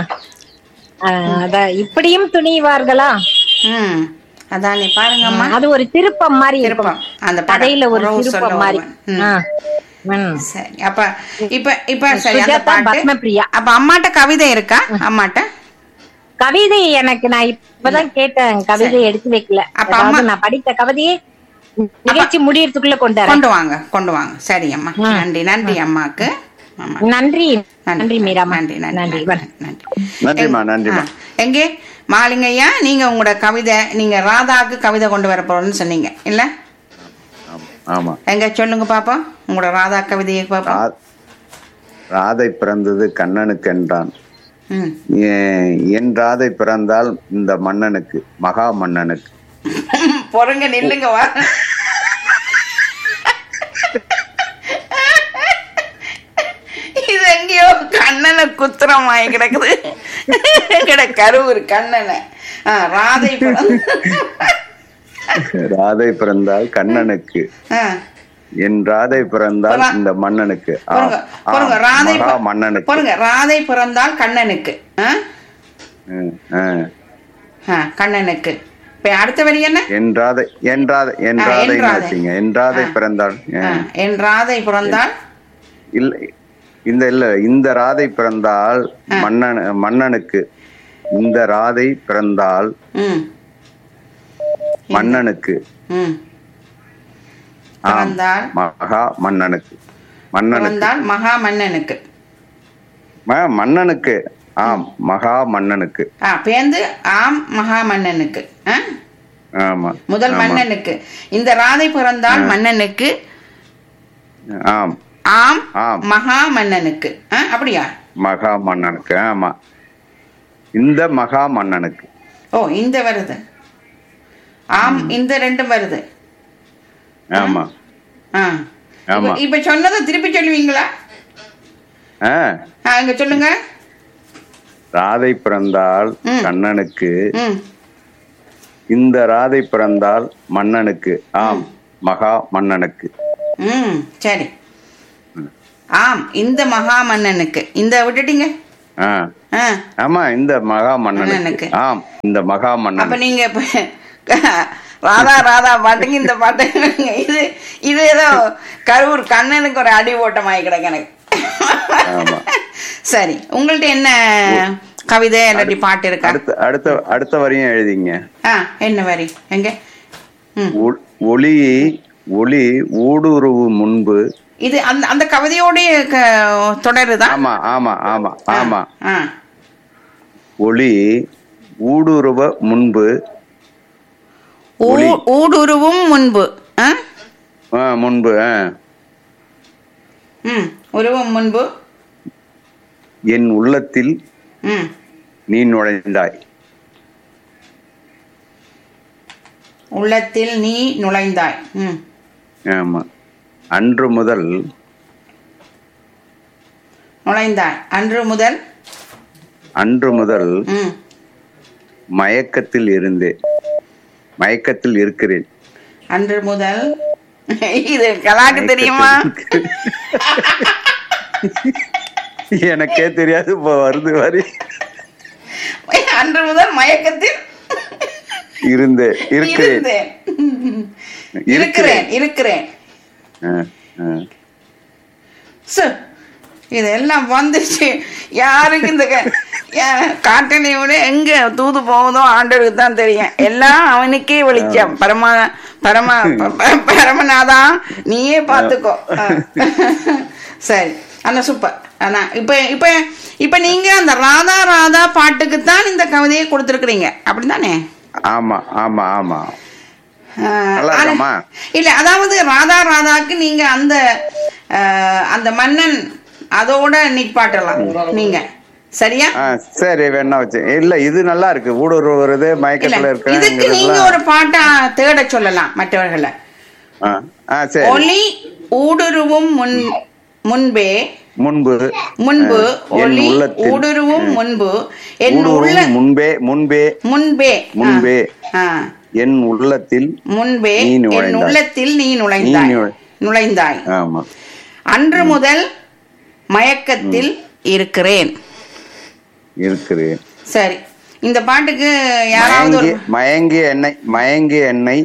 அத இப்படியும் துணிவார்களா, அதான் பாருங்கம்மா, அது ஒரு திருப்பம் மாதிரி இருக்கும் அந்த கதையில, ஒரு திருப்பம் மாதிரி. சரி அப்ப இப்ப இப்ப சரி அந்த பாட்டு. அப்ப அம்மாட்ட கவிதை இருக்கா? அம்மாட்ட கவிதை எனக்கு நான் இப்பதான் கேட்டேன், கவிதை எடுத்து வைக்கல. அப்ப நான் படித்த கவிதையே நிகழ்ச்சி முடியறதுக்குள்ள கொண்டு கொண்டு வாங்க கொண்டு வாங்க. சரி அம்மா, நன்றி நன்றி அம்மாக்கு. நன்றி நன்றி மீராமா, நன்றி நன்றி நன்றிமா நன்றிமா. எங்கே மாலிங்கய்யா, நீங்க உங்களோட கவிதை, நீங்க ராதாக்கு கவிதை கொண்டு வர போறோம்னு சொன்னீங்க இல்ல? ஆமா. எங்க சொல்லுங்க பாப்போம் உங்களோட ராதா கவிதையை பாப்போம். ராதை பிறந்தது கண்ணனுக்கு என்றான், என் ராதை பிறந்தால் இந்த மன்னனுக்கு, மகா மன்னனுக்கு. பொறுங்க நில்லுங்க வா. இது எங்கேயோ கண்ணனை குத்துறமாய் கிடக்குது, கிட கருவூர் கண்ணனை. ராதை ராதை பிறந்தால் கண்ணனுக்கு, என் ராதை பிறந்தால் இந்த மன்னனுக்கு. ராதை மன்னனுக்கு பாருங்க, ராதை பிறந்தால் கண்ணனுக்கு, கண்ணனுக்கு. அடுத்த வரி என்ன? என் ராதை என் ராதை என் ராதை என் ராதை பிறந்தால், என் ராதை பிறந்தால் இல்ல இந்த இல்ல இந்த ராதை பிறந்தால் மன்னன் மன்னனுக்கு, இந்த ராதை பிறந்தால் மன்னனுக்கு, மகா மன்னனுக்கு, மன்னனுக்கு மகா மன்னனுக்கு, மன்னனுக்கு ஆம் மகா மன்னனுக்கு, பேந்து ஆம் மகா மன்னனுக்கு. ஆமா முதல் மன்னனுக்கு. இந்த ராதை பிறந்தால் மன்னனுக்கு, ஆம் ஆம் மகா மன்னனுக்கு. அப்படியா? மகா மன்னனுக்கு. ஆமா இந்த மகா மன்னனுக்கு. ஓ இந்த வருது, ஆம் இந்த ரெண்டும் வருது. ஆமா ஆமா. இப்ப சொன்னதை திருப்பி சொல்லுவீங்களா? அங்க சொல்லுங்க. ராதை பிறந்தால் கண்ணனுக்கு, இந்த ராதை பிறந்தால் மன்னனுக்கு, ஆம் மகா மன்னனுக்கு. ம் சரி, ஆம் இந்த மகா மன்னனுக்கு. இந்த விட்டுட்டீங்க. ஆமா இந்த மகா மன்னனுக்கு, ஆம் இந்த மகா மன்னன். அப்ப நீங்க ராதா ராதா பாட்டுங்க இந்த பாட்டு. இது இது ஏதோ கரூர் கண்ணனுக்கு ஒரு அடி ஓட்டமாயி கிடக்கு எனக்கு. சரி, உங்கள்ட்ட என்ன கவிதை இல்லாட்டி பாட்டு இருக்கா? அடுத்த அடுத்த அடுத்த வரியும் எழுதிங்க. என்ன வரி? எங்க? ஒளி ஒளி ஊடுருவு முன்பு. இது அந்த அந்த கவிதையோடைய தொடருதான். ஆமா ஆமா ஆமா ஆமா. ஒளி ஊடுருவ முன்பு, ஊடுருவும் முன்பு முன்பு உருவம் முன்பு என் உள்ளத்தில் நீ நுழைந்தாய். உள்ளத்தில் நீ நுழைந்தாய். ஆமா. அன்று முதல் நுழைந்தாய். அன்று முதல் அன்று முதல் மயக்கத்தில் இருந்தேன், மயக்கத்தில் இருக்கிறேன். அன்று முதல் இது கலாக்கு தெரியுமா? எனக்கே தெரியாது, இப்போ வருது வரி. அன்று முதல் மயக்கத்தில் இருந்தேன், இருக்கிறேன் இருக்கிறேன் இருக்கிறேன். இதெல்லாம் வந்துச்சு. யாருக்கு இந்த காட்டணியோட எங்க தூது போகுதோ ஆண்டவருக்கு தான் தெரியும். எல்லாம் அவனுக்கே வெளிச்சம். பரமா பரமா பரமநாதா நீயே பாத்துக்கோ. சரி, ஆனா சூப்பர். ஆனா இப்ப இப்ப இப்ப நீங்க அந்த ராதா ராதா பாட்டுக்கு தான் இந்த கவிதையை கொடுத்திருக்கிறீங்க, அப்படித்தானே? ஆமா ஆமா ஆமா. இல்ல, அதாவது ராதா ராதாக்கு நீங்க அந்த அந்த மன்னன் அதோட நிப்பாட்டலாம் நீங்க, சரியா? சரி, வேணா வச்சு. இல்ல இது நல்லா இருக்கு. ஊடுருவது மயக்கத்துல இருக்கு. இதுக்கு நீங்க ஒரு பாட்டா தேட சொல்லலாம் மற்றவர்களை. ஒளி ஊடுருவும் முன் முன்பே முன்பு முன்பு ஒளி ஊடுருவும் முன்பு என் உள்ள முன்பே முன்பே முன்பே முன்பே என் உள்ளத்தில் முன்பே என் உள்ளத்தில் நீ நுழைந்தாய் நுழைந்தாய் ஆமா. அன்று முதல் மயக்கத்தில் இருக்கிறேன் இருக்கிறேன். சரி, இந்த பாட்டுக்கு யாராவது மயங்கிய எண்ணெய் மயங்கிய எண்ணெய்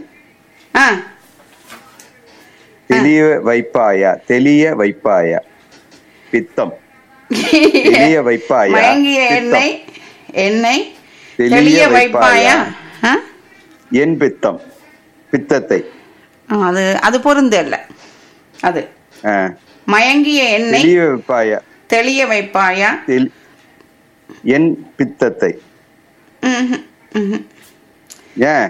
தெளிய வைப்பாயா, தெளிய வைப்பாயா பித்தம், தெளிய வைப்பாயா மயங்கிய எண்ணெய் எண்ணெய் தெளிய வைப்பாயா என் பித்தம், பித்தத்தை. அது அது பொருந்தல்ல. அது மயங்கிய எண்ணெய் தெளிய வைப்பாயா தெளிய வைப்பாயா என் பித்தத்தை. ஏன்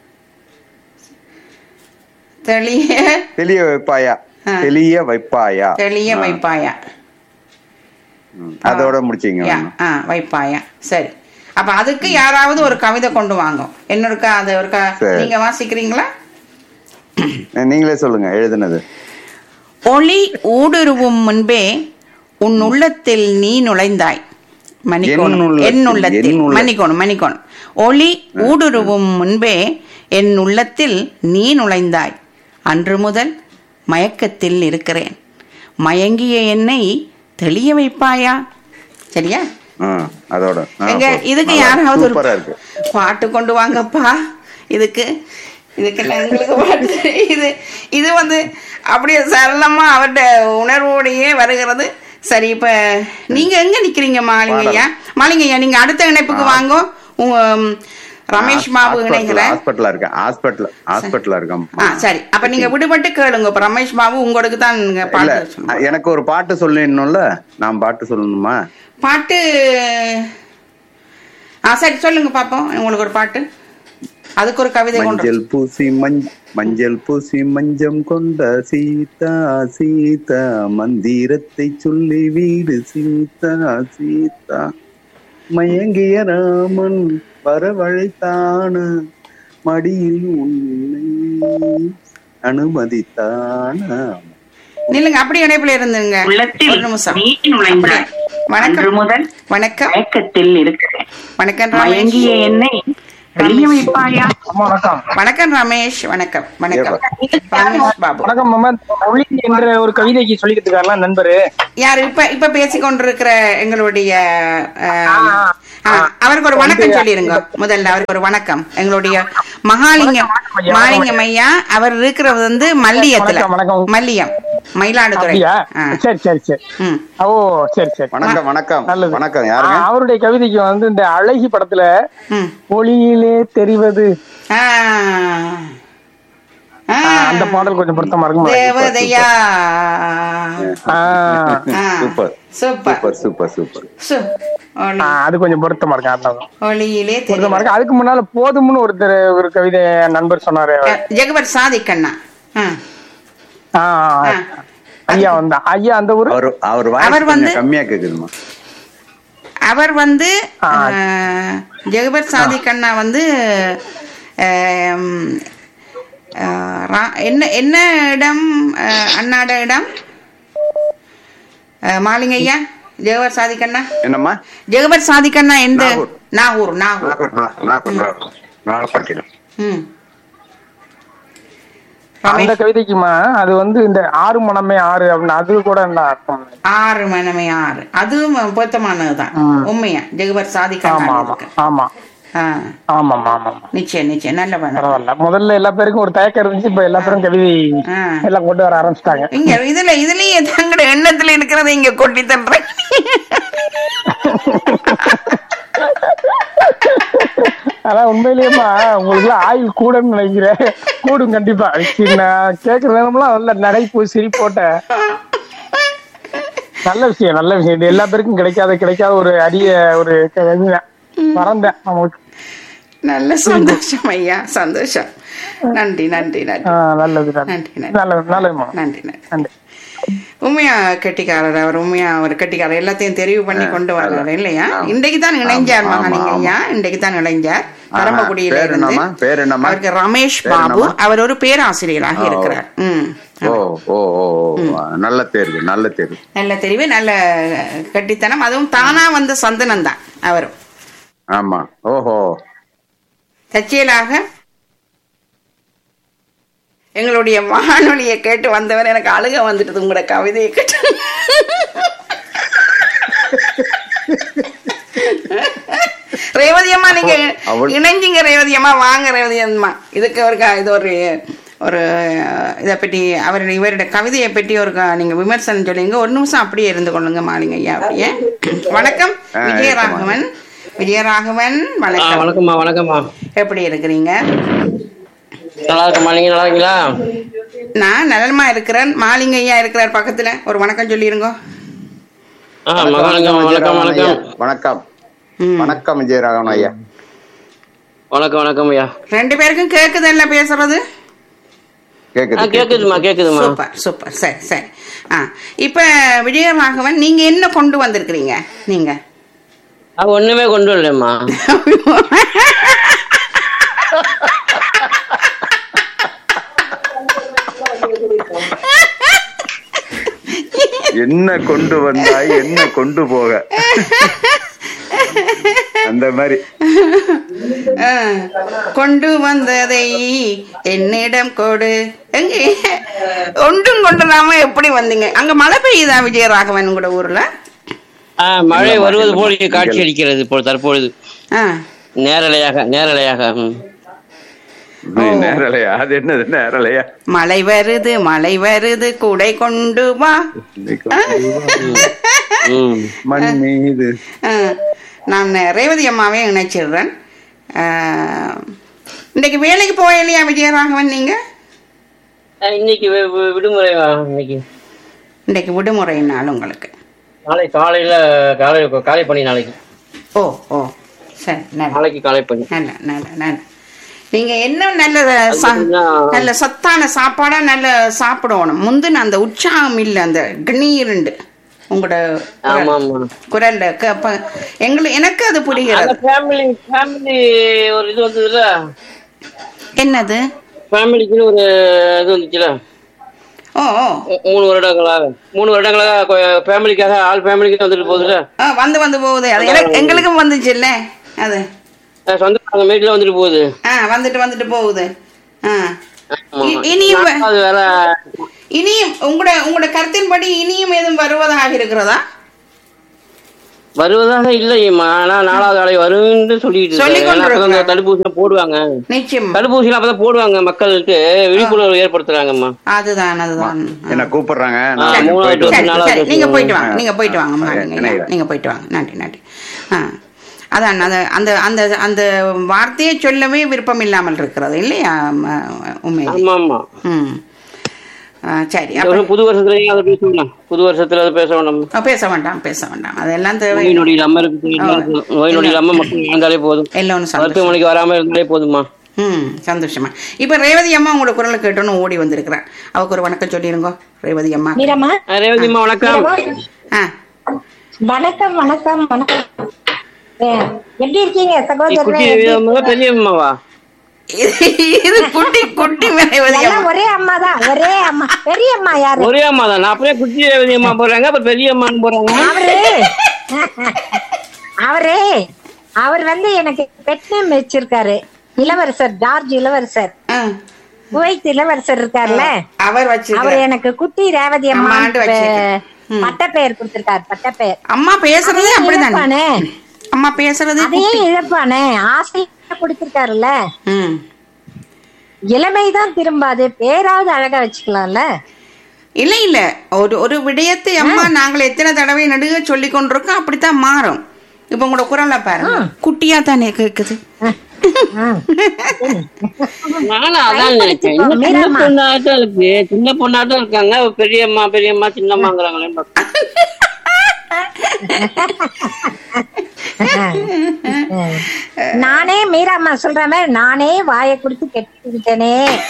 தெளிய தெளிய வைப்பாயா தெளிய வைப்பாயா தெளிய வைப்பாயா அதோட முடிச்சீங்க. வைப்பாயா. சரி, அப்ப அதுக்கு யாராவது ஒரு கவிதை கொண்டு வாங்க. என்னொருக்கா அது ஒருக்கா நீங்க வாசிக்கிறீங்களா? நீங்களே சொல்லுங்க எழுதுனது. ஒளி ஊடுருவும் முன்பே உன் உள்ளத்தில் நீ நுழைந்தாய். மன்னிக்கணும், என் உள்ளத்தில். மன்னிக்கணும் மன்னிக்கணும் ஒளி ஊடுருவும் முன்பே என் உள்ளத்தில் நீ நுழைந்தாய். அன்று முதல் மயக்கத்தில் இருக்கிறேன். மயங்கிய என்னை தெளிய வைப்பாயா. சரியா? அதோட எங்க இதுக்கு யாராவது ஒரு பாட்டு கொண்டு வாங்கப்பா. இதுக்கு இதுக்கெல்லாம் எங்களுக்கு பாட்டு. இது இது வந்து அப்படியே சரளமா அவருடைய உணர்வோடையே வருகிறது. சரி, இப்ப நீங்க எங்க நிக்கிறீங்க மாலிங்கய்யா? மாலிங்கய்யா, நீங்க அடுத்த இணைப்புக்கு வாங்க. ரமேஷ் பாபு இணைகிற ஹாஸ்பிடல்ல இருக்கேன். ஹாஸ்பிடல் ஹாஸ்பிடல்ல இருக்கேன். சரி, அப்ப நீங்க விடுபட்டு கேளுங்க. இப்ப ரமேஷ் பாபு உங்களுக்கு தான் பாட்டு. எனக்கு ஒரு பாட்டு சொல்லணும்ல, நான் பாட்டு சொல்லணுமா? பாட்டு சரி சொல்லுங்க பாப்போம். உங்களுக்கு ஒரு பாட்டு, அதுக்கு ஒரு கவிதை. மஞ்சள் பூசி மஞ்சள் பூசி மஞ்சம் கொண்ட சீதா சீதா மந்திரத்தை சொல்லி வீடு சீதா சீதா மயங்கிய ராமன் வரவழைத்தான மடியில் உன்னை அனுமதித்தான நில்லுங்க, அப்படி இணைப்புல இருந்துங்க ஒரு நிமிஷம். வணக்கம் முதல் வணக்கம் இருக்கிறேன். வணக்கம் ரமேஷ். வணக்கம் வணக்கம் ரமேஷ். வணக்கம் வணக்கம் ரமேஷ் பாபு. வணக்கம் மாமா. ஒளி என்ற ஒரு கவிதைக்கு சொல்லிக்கிட்டு இருக்காங்களா நண்பரு? யாரு இப்ப இப்ப பேசிக்கொண்டிருக்கிற எங்களுடைய அவருக்கு ஒரு வணக்கம் சொல்லிருங்க. முதல்ல அவருக்கு ஒரு வணக்கம். எங்களுடைய மகாலிங்கம் மகாலிங்கம் ஐயா அவர் இருக்கிறது வந்து மல்லியத்துல, மல்லியம், மயிலாடுதுறை. சரி சரி சரி. ஓ சரி சரி. வணக்கம் வணக்கம். நல்லது. வணக்கம். யாருங்க? அவருடைய கவிதைக்கு வந்து இந்த அழகி படத்துல ஒளியிலே தெரிவது அந்த பாடல் கொஞ்சம் பொருத்தமா இருக்கும். தேவதையா. Super super super super. அது கொஞ்சம் பொருத்தமா இருக்கு. ஒளியிலே பொருத்தமா இருக்கு. அதுக்கு முன்னால போதும்னு ஒருத்தர் ஒரு கவிதை நண்பர் சொன்னாரு, ஜெகபர் சாதிக்கண்ணா. ஐயா வந்தா ஐயா அந்த ஊர் அவர் அவர் வந்து கம்மியா கேக்குதுமா. அவர் வந்து ஜெகபர் சாதிக்கண்ணா வந்து என்ன என்ன இடம் அண்ணாட இடம் மாலிங்கய்யா? ஜெகபர் சாதிக்கண்ணா என்னம்மா? ஜெகபர் சாதிக்கண்ணா எந்த? நாகூர். நாகூர். ம். அந்த கவிதைக்குமா அது வந்து இந்த ஆறு மனமே ஆறு அப்படின்னு அது கூட அர்த்தம். ஆறு மனமே ஆறு அதுவும் பொருத்தமானதுதான். உண்மையா ஜெகபர் சாதிக்கண்ணா. ஆமா ஆமா ஆமா. நிச்சயம் நிச்சயம். நல்ல பரவாயில்ல. முதல்ல எல்லா பேருக்கும் ஒரு தயக்கம் இருந்துச்சு, இப்ப எல்லா பேரும் கவிதை எல்லாம் கொண்டு வர ஆரம்பிச்சிட்டாங்க. இங்க இதுல இதுலயே தங்கட எண்ணத்துல இருக்கிறத இங்க கொட்டி தர்றேன். ஆனா உண்மையிலேயேமா உங்களுக்கு எல்லாம் ஆயுள் கூடன்னு நினைக்கிறேன். கூடும் கண்டிப்பா. நான் கேக்குற நேரம்லாம் நல்ல நடைப்பு சிரிப்போட்ட நல்ல விஷயம் நல்ல விஷயம். இது எல்லா பேருக்கும் கிடைக்காத கிடைக்காத ஒரு அரிய ஒரு மறந்தேன் அவங்களுக்கு. நல்ல சந்தோஷம் ஐயா, சந்தோஷம். நன்றி நன்றி நன்றி. நல்லது நன்றி நல்லது நல்லது நன்றி நன்றி. உண்மையா கெட்டிக்காரர் அவர். உண்மையா அவர் கெட்டிக்காரர். எல்லாத்தையும் தெரிவு பண்ணி கொண்டு வர்றாரு இல்லையா? இன்றைக்கு தான் இணைஞ்சார் மகாலிங்க ஐயா. இன்றைக்கு தான் இணைஞ்சார் பரமக்குடியில இருந்து. அவருக்கு ரமேஷ் பாபு. அவர் ஒரு பேராசிரியராக இருக்கிறார். ம். நல்ல தேர்வு நல்ல தேர்வு நல்ல தெரிவு நல்ல கெட்டித்தனம். அதுவும் தானா வந்த சந்தனம் தான் அவரும். ஆமா. ஓஹோ. தற்செயலாக எங்களுடைய வானொலியை கேட்டு வந்தவர் எனக்கு அழுக வந்துட்டது உங்களோட கவிதையை கேட்டு. ரேவதி அம்மா நீங்க இணைஞ்சிங்க. ரேவதி அம்மா வாங்க. ரேவதி அம்மா இதுக்கு ஒரு இது ஒரு ஒரு இதை பற்றி அவருடைய இவருடைய கவிதையை பற்றி ஒரு நீங்க விமர்சனம் சொல்லுங்க. ஒரு நிமிஷம் அப்படியே இருந்து கொள்ளுங்க மாலிங்க ஐயா. அப்படியே. வணக்கம் விஜயராகவன். விஜயராகவன் வணக்கம். வணக்கம்மா. வணக்கம்மா. எப்படி இருக்கிறீங்க? நல்லா இருக்கமா. நீங்க நல்லா இருக்கீங்களா? நான் நலமா இருக்கிறேன். மாலிங்க ஐயா இருக்கிறார் பக்கத்துல. ஒரு வணக்கம் சொல்லிருங்க. வணக்கம் வணக்கம் வணக்கம் வணக்கம் வணக்கம் விஜயராகவன் ஐயா. வணக்கம் வணக்கம் ஐயா. ரெண்டு பேருக்கும் கேக்குது இல்ல பேசுறது? கேக்குதுமா கேக்குதுமா. Super super. சரி சரி. ஆ இப்ப விஜயராகவன் நீங்க என்ன கொண்டு வந்திருக்கிறீங்க? நீங்க ஒண்ணுமே கொண்டு வரலம்மா. என்ன கொண்டு வந்தாய் என்ன கொண்டு போக அந்த மாதிரி கொண்டு வந்ததை என்னிடம் கொடு. எங்க ஒன்றும் கொண்டு வராம எப்படி வந்தீங்க? அங்க மழை பெய்யுதா விஜயராகவன் உங்களோட ஊர்ல? மழை வருவது போல் காட்சி அளிக்கிறது இப்போ தற்பொழுது. நேரலையாக நேரலையாக நேரலையா? அது என்னது நேரலையா? மழை வருது மழை வருது கூடை கொண்டு வா. மண் மீது நான் ரேவதி அம்மாவே நினைச்சிடுறேன். இன்னைக்கு வேலைக்கு போகலையா விஜயராகவன் நீங்க? இன்னைக்கு விடுமுறை. இன்னைக்கு இன்னைக்கு விடுமுறை நாள் உங்களுக்கு. நாளை காலையில காலை காலை பணி நாளைக்கு. ஓ ஓ சரி. நாளைக்கு காலை பணி. நல்ல நல்ல நல்ல. நீங்க என்ன நல்ல நல்ல சத்தான சாப்பாடா நல்ல சாப்பிடணும். முந்தின அந்த உற்சாகம் இல்ல, அந்த கணீருண்டு உங்களோட குரல்ல எங்களுக்கு எனக்கு அது புரிகிறது. ஒரு இது வந்ததுல என்னது? ஃபேமிலிக்கு ஒரு இது வந்துச்சுல. ஓ ஓ மூணு வருடங்களாக மூணு வருடங்களாக ஃபேமிலிக்காக ஆள் ஃபேமிலிக்கு வந்துட்டு போகுதுல. ஆ வந்து வந்து போகுது. அது எனக்கு எங்களுக்கும் வந்துச்சு இல்ல அது. சொந்த வீட்டுல வந்துட்டு போகுது. ஆ வந்துட்டு வந்துட்டு போகுது. ஆ இனியும் வேற இனியும் உங்களோட உங்களோட கருத்தின்படி இனியும் எதுவும் வருவதாக இருக்கிறதா? வருவதாக இல்லையம்மா. ஆனா நாலாவது அலை வரும்னு சொல்லிட்டு தடுப்பூசி போடுவாங்க. நிச்சயம் தடுப்பூசி அப்பதான் போடுவாங்க. மக்களுக்கு விழிப்புணர்வு ஏற்படுத்துறாங்கம்மா. அதுதான் அதுதான் என்ன கூப்பிடுறாங்க. நீங்க போயிட்டு வாங்க நீங்க போயிட்டு வாங்கம்மா. நீங்க போயிட்டு வாங்க. நன்றி நன்றி. ஆ அதான் அந்த அந்த அந்த அந்த வார்த்தையை சொல்லவே விருப்பம் இல்லாமல் இருக்கிறது இல்லையா உண்மையிலே? ம் சரி. புது வருஷத்துல பேசலாம். புது வருஷத்துல பேச வேண்டாம் பேச வேண்டாம் பேச வேண்டாம் அதெல்லாம் தேவை. நோய் நொடி இல்லாம நோய் நொடி இல்லாம மக்கள் வாழ்ந்தாலே போதும். எல்லாம் மருத்துவமனைக்கு வராம இருந்தாலே போதுமா. ம் சந்தோஷமா. இப்ப ரேவதி அம்மா உங்களோட குரலை கேட்டோன்னு ஓடி வந்திருக்கிறேன். அவருக்கு ஒரு வணக்கம் சொல்லிருங்க ரேவதி அம்மா. ரேவதி அம்மா வணக்கம். வணக்கம் வணக்கம் வணக்கம். எப்படி இருக்கீங்க சகோதரர்? பெரிய அம்மாவா? இது குட்டி குட்டி ஒரே அம்மா தான். ஒரே அம்மா. பெரிய அம்மா யாரு? ஒரே அம்மா தான். அப்படியே குட்டி ரேவதி அம்மா போறாங்க, அப்புறம் பெரிய அம்மான்னு போறாங்க. அவரு அவரு அவர் வந்து எனக்கு பெட் நேம் வச்சிருக்காரு. இளவரசர் ஜார்ஜ் இளவரசர். குவைத் இளவரசர் இருக்காருல்ல, அவர் வச்சு அவர் எனக்கு குட்டி ரேவதி அம்மா பட்ட பெயர் கொடுத்திருக்காரு. பட்ட பெயர். அம்மா பேசுறதே அப்படிதானே? அம்மா பேசுறது அதே இழப்பானே ஆசையா கொடுத்திருக்காருல்ல. இளமைதான் திரும்பாது, பேராவது அழகா வச்சுக்கலாம்ல. இல்ல இல்ல ஒரு ஒரு விடயத்தை அம்மா நாங்கள் எத்தனை தடவை நடுக சொல்லி கொண்டிருக்கோம், அப்படித்தான் மாறும். இப்ப உங்களோட குரலை பாருங்க, குட்டியா தானே கேக்குது. நானும் அதான் நினைச்சேன். சின்ன பொண்ணாட்டம் இருக்கு, சின்ன பொண்ணாட்டம் இருக்காங்க. பெரியம்மா பெரியம்மா சின்னம்மாங்கிறாங்களே. நானே மீராம்மா சொல்ற மாதிரி நானே வாயை கொடுத்து கெட்டுக்கிட்டேனே.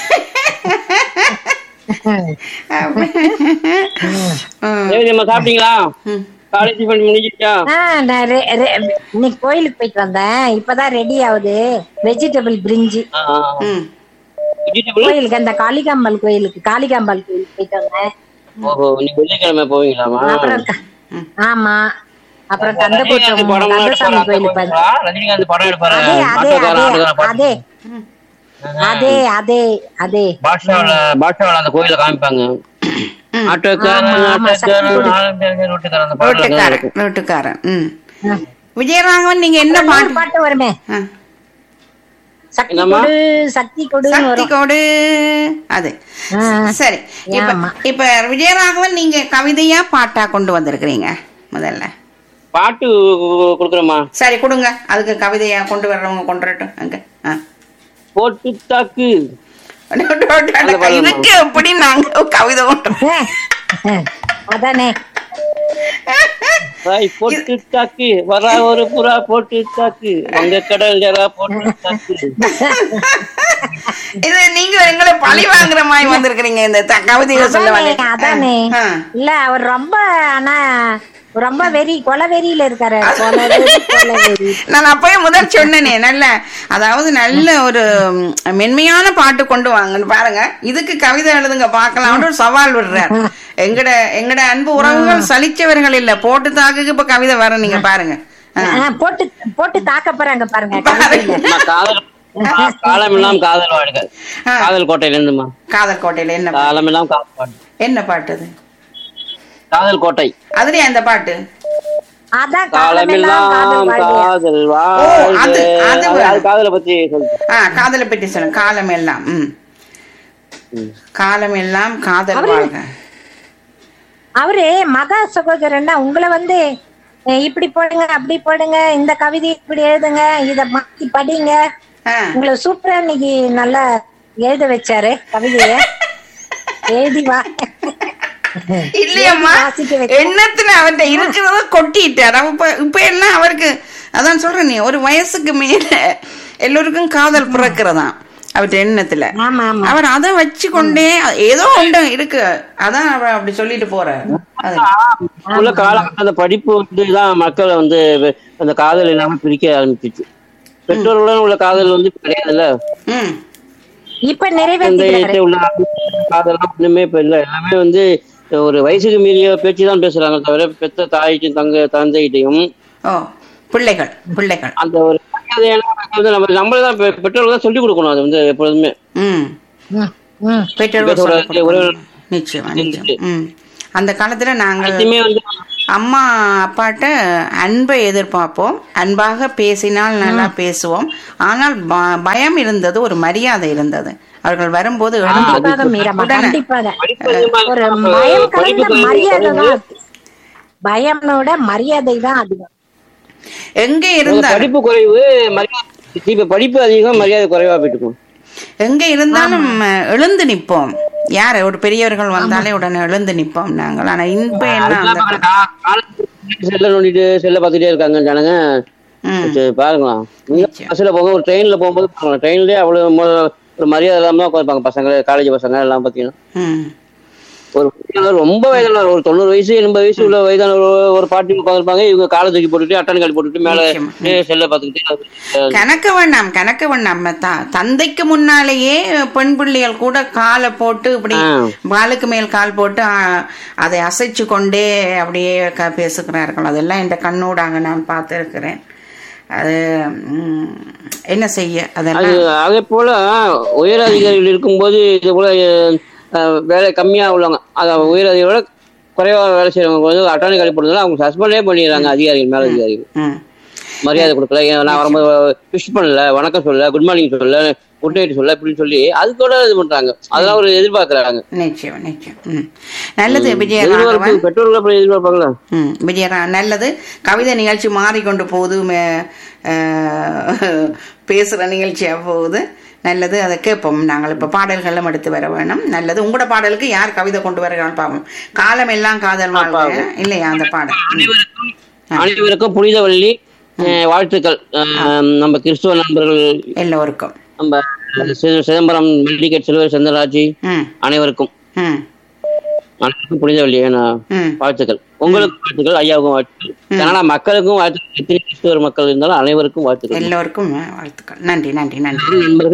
சாப்பிட்டீங்களா? காலேஜ் முடிஞ்சிட்டா? இன்னைக்கு கோயிலுக்கு போயிட்டு வந்தேன், இப்பதான் ரெடி ஆகுது. வெஜிடபிள் பிரிஞ்சி கோயிலுக்கு, அந்த காளிகாம்பாள் கோயிலுக்கு காளிகாம்பாள் கோயிலுக்கு போயிட்டு வந்தேன். வெள்ளிக்கிழமை போவீங்களாமா? அப்புறம் ஆமா, அப்புறம் கந்தகோட்டம் கந்தசாமி கோயிலுக்கு அதே அதே அதே அதே அதே பாஷாவால அந்த கோயில காமிப்பாங்க. விஜயராகவன், நீங்க என்ன பாட்டு வருமே, சக்தி கொடு சக்தி கொடு சக்தி கொடு அது. சரி, இப்ப இப்ப விஜயராகவன் நீங்க கவிதையா பாட்டா கொண்டு வந்திருக்கிறீங்க? முதல்ல பாட்டு கொடுக்குறோமா? சரி கொடுங்க, அதுக்கு கவிதையா கொண்டு வர்றவங்க கொண்டு வரட்டும். அங்க போட்டு தாக்கு இதுக்கு எப்படி நாங்க கவிதை அதானே போட்டு தாக்கு வர ஒரு புறா போட்டு தாக்கு அங்க கடல் ஜரா போட்டு தாக்கு. இது நீங்க எங்களை பழி வாங்குற மாதிரி வந்திருக்கிறீங்க இந்த கவிதையை சொல்ல. அதானே இல்ல, அவர் ரொம்ப ஆனா ரொம்ப வெறி கொலை வெறியில இருக்காரு. நான் அப்பயே முதல் சொன்னேனே, நல்ல அதாவது நல்ல ஒரு மென்மையான பாட்டு கொண்டு வாங்கன்னு பாருங்க, இதுக்கு கவிதை எழுதுங்க பாக்கலாம்னு ஒரு சவால் விடுறாரு. எங்கட எங்கட அன்பு உறவுகள் சலிச்சவர்கள் இல்ல, போட்டு தாக்குக்கு இப்ப கவிதை வர நீங்க பாருங்க. போட்டு போட்டு தாக்க போறாங்க பாருங்க. காலமெல்லாம் காதல் வாழ்க. காதல் கோட்டையில இருந்துமா? காதல் கோட்டையில என்ன காலமெல்லாம் காதல் என்ன பாட்டு அது? காதல் கோட்டை. அதுலயே அந்த பாட்டு காதலை பத்தி காதலை பற்றி சொல்லுங்க. காலம் எல்லாம் காலம் எல்லாம் காதல் வாழ்க. அவரு மகா சகோதரன்னா உங்களை வந்து இப்படி போடுங்க அப்படி போடுங்க, இந்த கவிதை இப்படி எழுதுங்க, இத மாத்தி படிங்க, உங்களை சூப்பரா இன்னைக்கு நல்லா எழுத வச்சாரு கவிதைய. எழுதி வா இல்லையம்மா, எண்ணத்துல அவர்கிட்ட இருக்கிறத கொட்டிட்டார். அப்ப இப்ப எல்லாம் அவருக்கு அதான் சொல்றேன், நீ ஒரு வயசுக்கு மேல எல்லோருக்கும் காதல் பிறக்கிறதா அவர்கிட்ட எண்ணத்துல. அவர் அதை வச்சு கொண்டே ஏதோ ஒன்று இருக்கு, அதான் அவர் அப்படி சொல்லிட்டு போறாரு. உள்ள காலகட்ட அந்த படிப்பு வந்துதான் மக்களை வந்து அந்த காதல் இல்லாம பிரிக்க ஆரம்பிச்சிச்சு. பெற்றோர்களுடன் உள்ள காதல் வந்து கிடையாதுல்ல. இப்ப நிறைவேற்றி உள்ள காதெல்லாம் ஒண்ணுமே இப்ப இல்ல. எல்லாமே வந்து ஒரு வயசுக்கு மீறிய பேச்சு தான் பேசுறாங்க தவிர பெத்த தாய்க்கும் தங்க தந்தைகிட்டையும் பிள்ளைகள் பிள்ளைகள் அந்த ஒரு நம்ம நம்மளதான் பெற்றோர்கள் தான் சொல்லிக் கொடுக்கணும். அது வந்து எப்பொழுதுமே நிச்சயமா நிச்சயம். அந்த காலத்துல நாங்கள் அம்மா அப்பாட்ட அன்பை எதிர்பார்ப்போம், அன்பாக பேசினால் நல்லா பேசுவோம். ஆனால் பயம் இருந்தது, ஒரு மரியாதை இருந்தது. அவர்கள் வரும்போது பயமோட மரியாதை தான் அதிகம். எங்க இருந்தா படிப்பு குறைவு, இப்ப படிப்பு அதிகம், மரியாதை குறைவா போயிட்டு எங்க இருந்தாலும் எழுந்து நிற்போம். யாரு ஒரு பெரியவர்கள் வந்தாலே உடனே எழுந்து நிற்போம் நாங்கள். ஆனா இப்ப என்ன செல்ல நோண்டிட்டு செல்ல பாத்துட்டே இருக்காங்க ஜனங்க. பாருங்களா, பஸ்ல போக ஒரு ட்ரெயின்ல போகும்போது ட்ரெயின்லயே அவ்வளவு ஒரு மரியாதை இல்லாம தான் உட்காந்துப்பாங்க பசங்க, காலேஜ் பசங்க எல்லாம் பாத்தீங்கன்னா. ஒரு ரொம்ப வயதான ஒரு தொண்ணூறு வயசு எண்பது வயசு உள்ள வயதான ஒரு பாட்டி உட்காந்துருப்பாங்க. இவங்க காலை தூக்கி போட்டுட்டு அட்டனை காலி போட்டுட்டு மேல செல்ல பாத்துக்கிட்டு கணக்க வேண்டாம் கணக்க வேண்டாம். தந்தைக்கு முன்னாலேயே பெண் பிள்ளைகள் கூட காலை போட்டு இப்படி வாளுக்கு மேல் கால் போட்டு அதை அசைச்சு கொண்டே அப்படியே பேசுகிறார்கள். அதெல்லாம் என் கண்ணோடாங்க நான் பார்த்திருக்கிறேன். அது என்ன செய்ய, அதெல்லாம் அதே போல உயர் அதிகாரிகள் இருக்கும்போது இது போல வேலை கம்மியா உள்ளவங்க, அத உயர் அதிகாரியோட குறைவா வேலை செய்யறவங்க வந்து அட்டர்னி காலி போடுறதுனால அவங்க சஸ்பெண்டே பண்ணிடுறாங்க. அதிகாரிகள் மேல அதிகாரிகள் மரியாதை கொடுக்கல, நான் வரும்போது விஷ் பண்ணல, வணக்கம் சொல்ல, குட் மார்னிங் சொல்ல, குட் நைட் சொல்ல இப்படின்னு சொல்லி அது கூட இது பண்றாங்க. அதெல்லாம் ஒரு எதிர்பார்க்கறாங்க. நிச்சயம் நிச்சயம். நல்லது விஜயராகவன், பெற்றோர்கள் அப்படி எதிர்பார்ப்பாங்களா? விஜயரா நல்லது. கவிதை நிகழ்ச்சி மாறிக்கொண்டு போகுது, பேசுற நிகழ்ச்சியா போகுது. நல்லது, அதை கேட்போம் நாங்கள். இப்ப பாடல்களும் எடுத்து வர வேணும். நல்லது. உங்களோட பாடலுக்கு யார் கவிதை கொண்டு வருகிறான்னு பார்ப்போம். காலம் எல்லாம் காதல் வாழ்க்கை இல்லையா அந்த பாடல். அனைவருக்கும் புனிதவள்ளி வாழ்த்துக்கள். நம்ம கிறிஸ்துவ நண்பர்கள் எல்லோருக்கும், நம்ம சிதம்பரம் மெல்லிகேட் செல்வர் சந்திரராஜி அனைவருக்கும் அனைவருக்கும் புனிதவள்ளி வாழ்த்துக்கள். உங்களுக்கும் வாழ்த்துக்கள், ஐயாவுக்கும் வாழ்த்துக்கள், கனடா மக்களுக்கும் வாழ்த்துக்கள். எத்தனை கிறிஸ்துவர் மக்கள் இருந்தாலும் அனைவருக்கும் வாழ்த்துக்கள், எல்லோருக்கும் வாழ்த்துக்கள். நன்றி நன்றி நன்றி.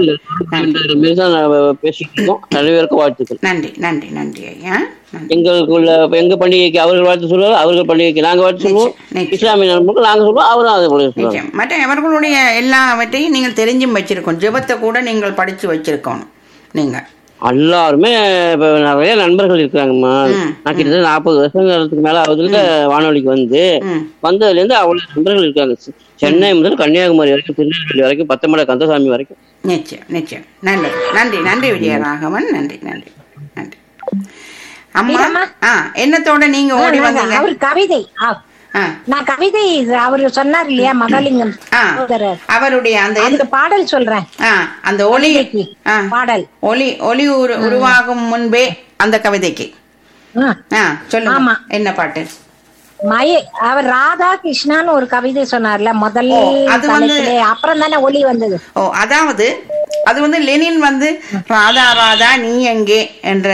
நண்பர்கள் பேசிட்டு இருக்கோம், அனைவருக்கும் வாழ்த்துக்கள். நன்றி நன்றி நன்றி ஐயா. எங்களுக்குள்ள எங்க பண்டிகைக்கு அவர்கள் வாழ்த்து சொல்லுவாங்க, அவர்கள் பண்டிகைக்கு நாங்க வாழ்த்து சொல்லுவோம். இஸ்லாமிய நண்பர்கள் நாங்க சொல்லுவோம், அவரும் அதை சொல்லுவாங்க. மற்ற அவர்களுடைய எல்லாவற்றையும் நீங்கள் தெரிஞ்சும் வச்சிருக்கோம். ஜெபத்தை கூட நீங்கள் படிச்சு வச்சிருக்கோம். நீங்க எல்லாருமே இப்ப நிறைய நண்பர்கள் இருக்கிறாங்கம்மா. நான் கிட்டத்தட்ட நாற்பது வருஷங்களுக்கு மேல அவங்களுக்கு வானொலிக்கு வந்து வந்ததுல இருந்து அவ்வளவு நண்பர்கள் இருக்காங்க. சென்னை முதல் கன்னியாகுமரி வரைக்கும், திருநெல்வேலி வரைக்கும், பத்தமலை கந்தசாமி வரைக்கும். நிச்சயம் நிச்சயம். நல்லது. நன்றி நன்றி விஜயராகவன். நன்றி நன்றி நன்றி. அம்மா என்னத்தோட நீங்க ஓடி வந்தீங்க? அவர் கவிதை, நான் கவிதை அவரு சொன்னார் இல்லையா மகாலிங்கம், அவருடைய அந்த பாடல் சொல்றேன். அந்த ஒளி பாடல், ஒளி ஒளி உருவாகும் முன்பே அந்த கவிதைக்கு சொல்லுங்க, என்ன பாட்டு? மய அவர் ராதா கிருஷ்ணான்னு ஒரு கவிதை சொன்னார்ல முதல்ல, அது வந்து அப்புறம் தானே ஒளி வந்தது. ஓ, அதாவது அது வந்து லெனின் வந்து ராதா ராதா நீ எங்கே என்ற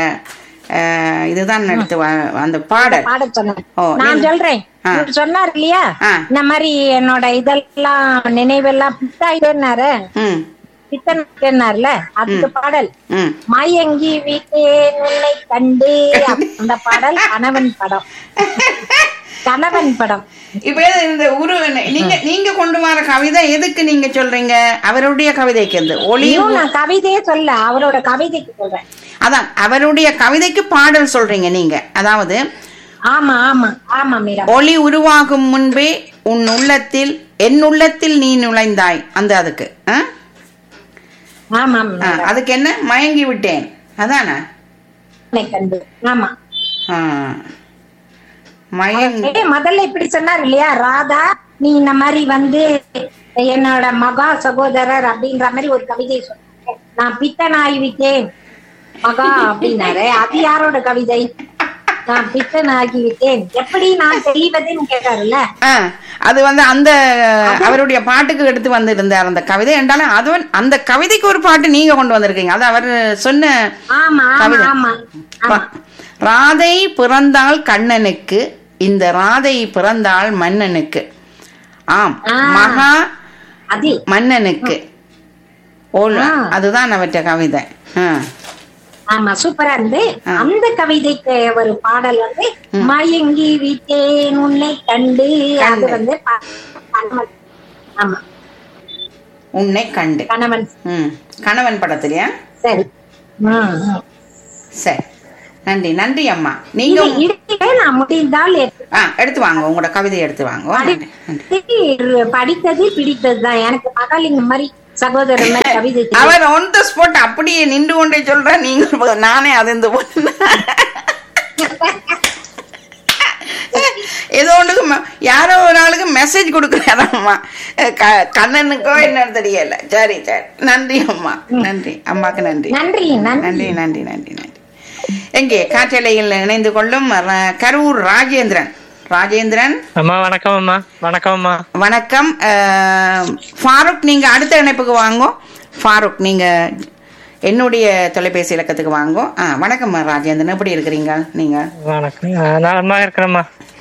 இதுதான் எடுத்து அந்த பாடல் பாட சொன்னேன். நான் சொல்றேன், சொன்னார் இல்லையா இந்த மாதிரி என்னோட இதெல்லாம் நினைவெல்லாம் பித்தாயிடுனாரு, பித்தனார்ல அதுக்கு பாடல் மயங்கி வீட்டேன் உன்னை கண்டு, அந்த பாடல் கணவன் படம். கணவன் படம். இப்ப இந்த உரு நீங்க நீங்க கொண்டு வர கவிதை எதுக்கு நீங்க சொல்றீங்க? அவருடைய கவிதைக்கு இந்த ஒளியும் நான் கவிதையே சொல்ல, அவரோட கவிதைக்கு சொல்றேன். அதான் அவருடைய கவிதைக்கு பாடல் சொல்றீங்க நீங்க. அதாவது ஆமா ஆமா ஆமா மீரா, ஒளி உருவாகும் முன்பே உன் உள்ளத்தில் என் உள்ளத்தில் நீ நுழைந்தாய், அந்த அதுக்கு ஆமா அதுக்கு என்ன மயங்கி விட்டேன் அதானே? ஆமா மயங்கி முதல்ல இப்படி சொன்னார் இல்லையா, ராதா நீ இந்த மாதிரி வந்து என்னோட மகா சகோதரர் அப்படின்ற மாதிரி ஒரு கவிதை சொன்னாங்க. நான் பித்தன் ஆகிவிட்டேன் மகா அப்படின்னாரு. அது யாரோட கவிதை? நான் பித்தன் ஆகிவிட்டேன் எப்படி நான் தெளிவதுன்னு கேட்டாருல்ல, அது வந்து அந்த அவருடைய பாட்டுக்கு எடுத்து வந்து இருந்தார் அந்த கவிதை. என்றாலும் அது அந்த கவிதைக்கு ஒரு பாட்டு நீங்க கொண்டு வந்திருக்கீங்க, அது அவர் சொன்ன கவிதை. ராதை பிறந்தாள் கண்ணனுக்கு, இந்த ராதை பிறந்தாள் மன்னனுக்கு. ஆம், மகா மன்னனுக்கு ஓல் அதுதான் அவற்ற கவிதை. ஆமா, சூப்பரா இருந்து. அந்த கவிதைக்கு ஒரு பாடல் வந்து மயங்கி விட்டேன் உன்னை கண்டு. அது வந்து ஆமா, உன்னை கண்டு கணவன் கணவன் படத்துலயா? சரி சரி, நன்றி நன்றி அம்மா. நீங்க முடிந்தால் எடுத்து வாங்க, உங்களோட கவிதையை எடுத்து வாங்க. படித்தது பிடித்ததுதான் எனக்கு. மகாலிங்க மாதிரி சகோதரன் கவிதை அவர் ஒன் த ஸ்பாட் அப்படியே நின்று கொண்டே சொல்ற. நீங்க நானே அது இந்த ஏதோ ஒன்றுக்கு யாரோ ஒரு ஆளுக்கு மெசேஜ் கொடுக்குறாரம்மா, கண்ணனுக்கோ என்னன்னு தெரியல. சரி சரி, நன்றி அம்மா, நன்றி அம்மாக்கு நன்றி நன்றி நன்றி நன்றி நன்றி நன்றி. எங்கே காற்றலையில் இணைந்து கொள்ளும் கரூர் ராஜேந்திரன். ராஜேந்திரன் அம்மா வணக்கம். அம்மா வணக்கம். அம்மா வணக்கம். ஃபாரூக் நீங்க அடுத்த இணைப்புக்கு வாங்கோ. ஃபாரூக் நீங்க என்னுடைய தொலைபேசி இலக்கத்துக்கு வாங்கோ. வணக்கம் ராஜேந்திரன், எப்படி இருக்கிறீங்க நீங்க? வணக்கம், நலமா இருக்கிறேம்மா.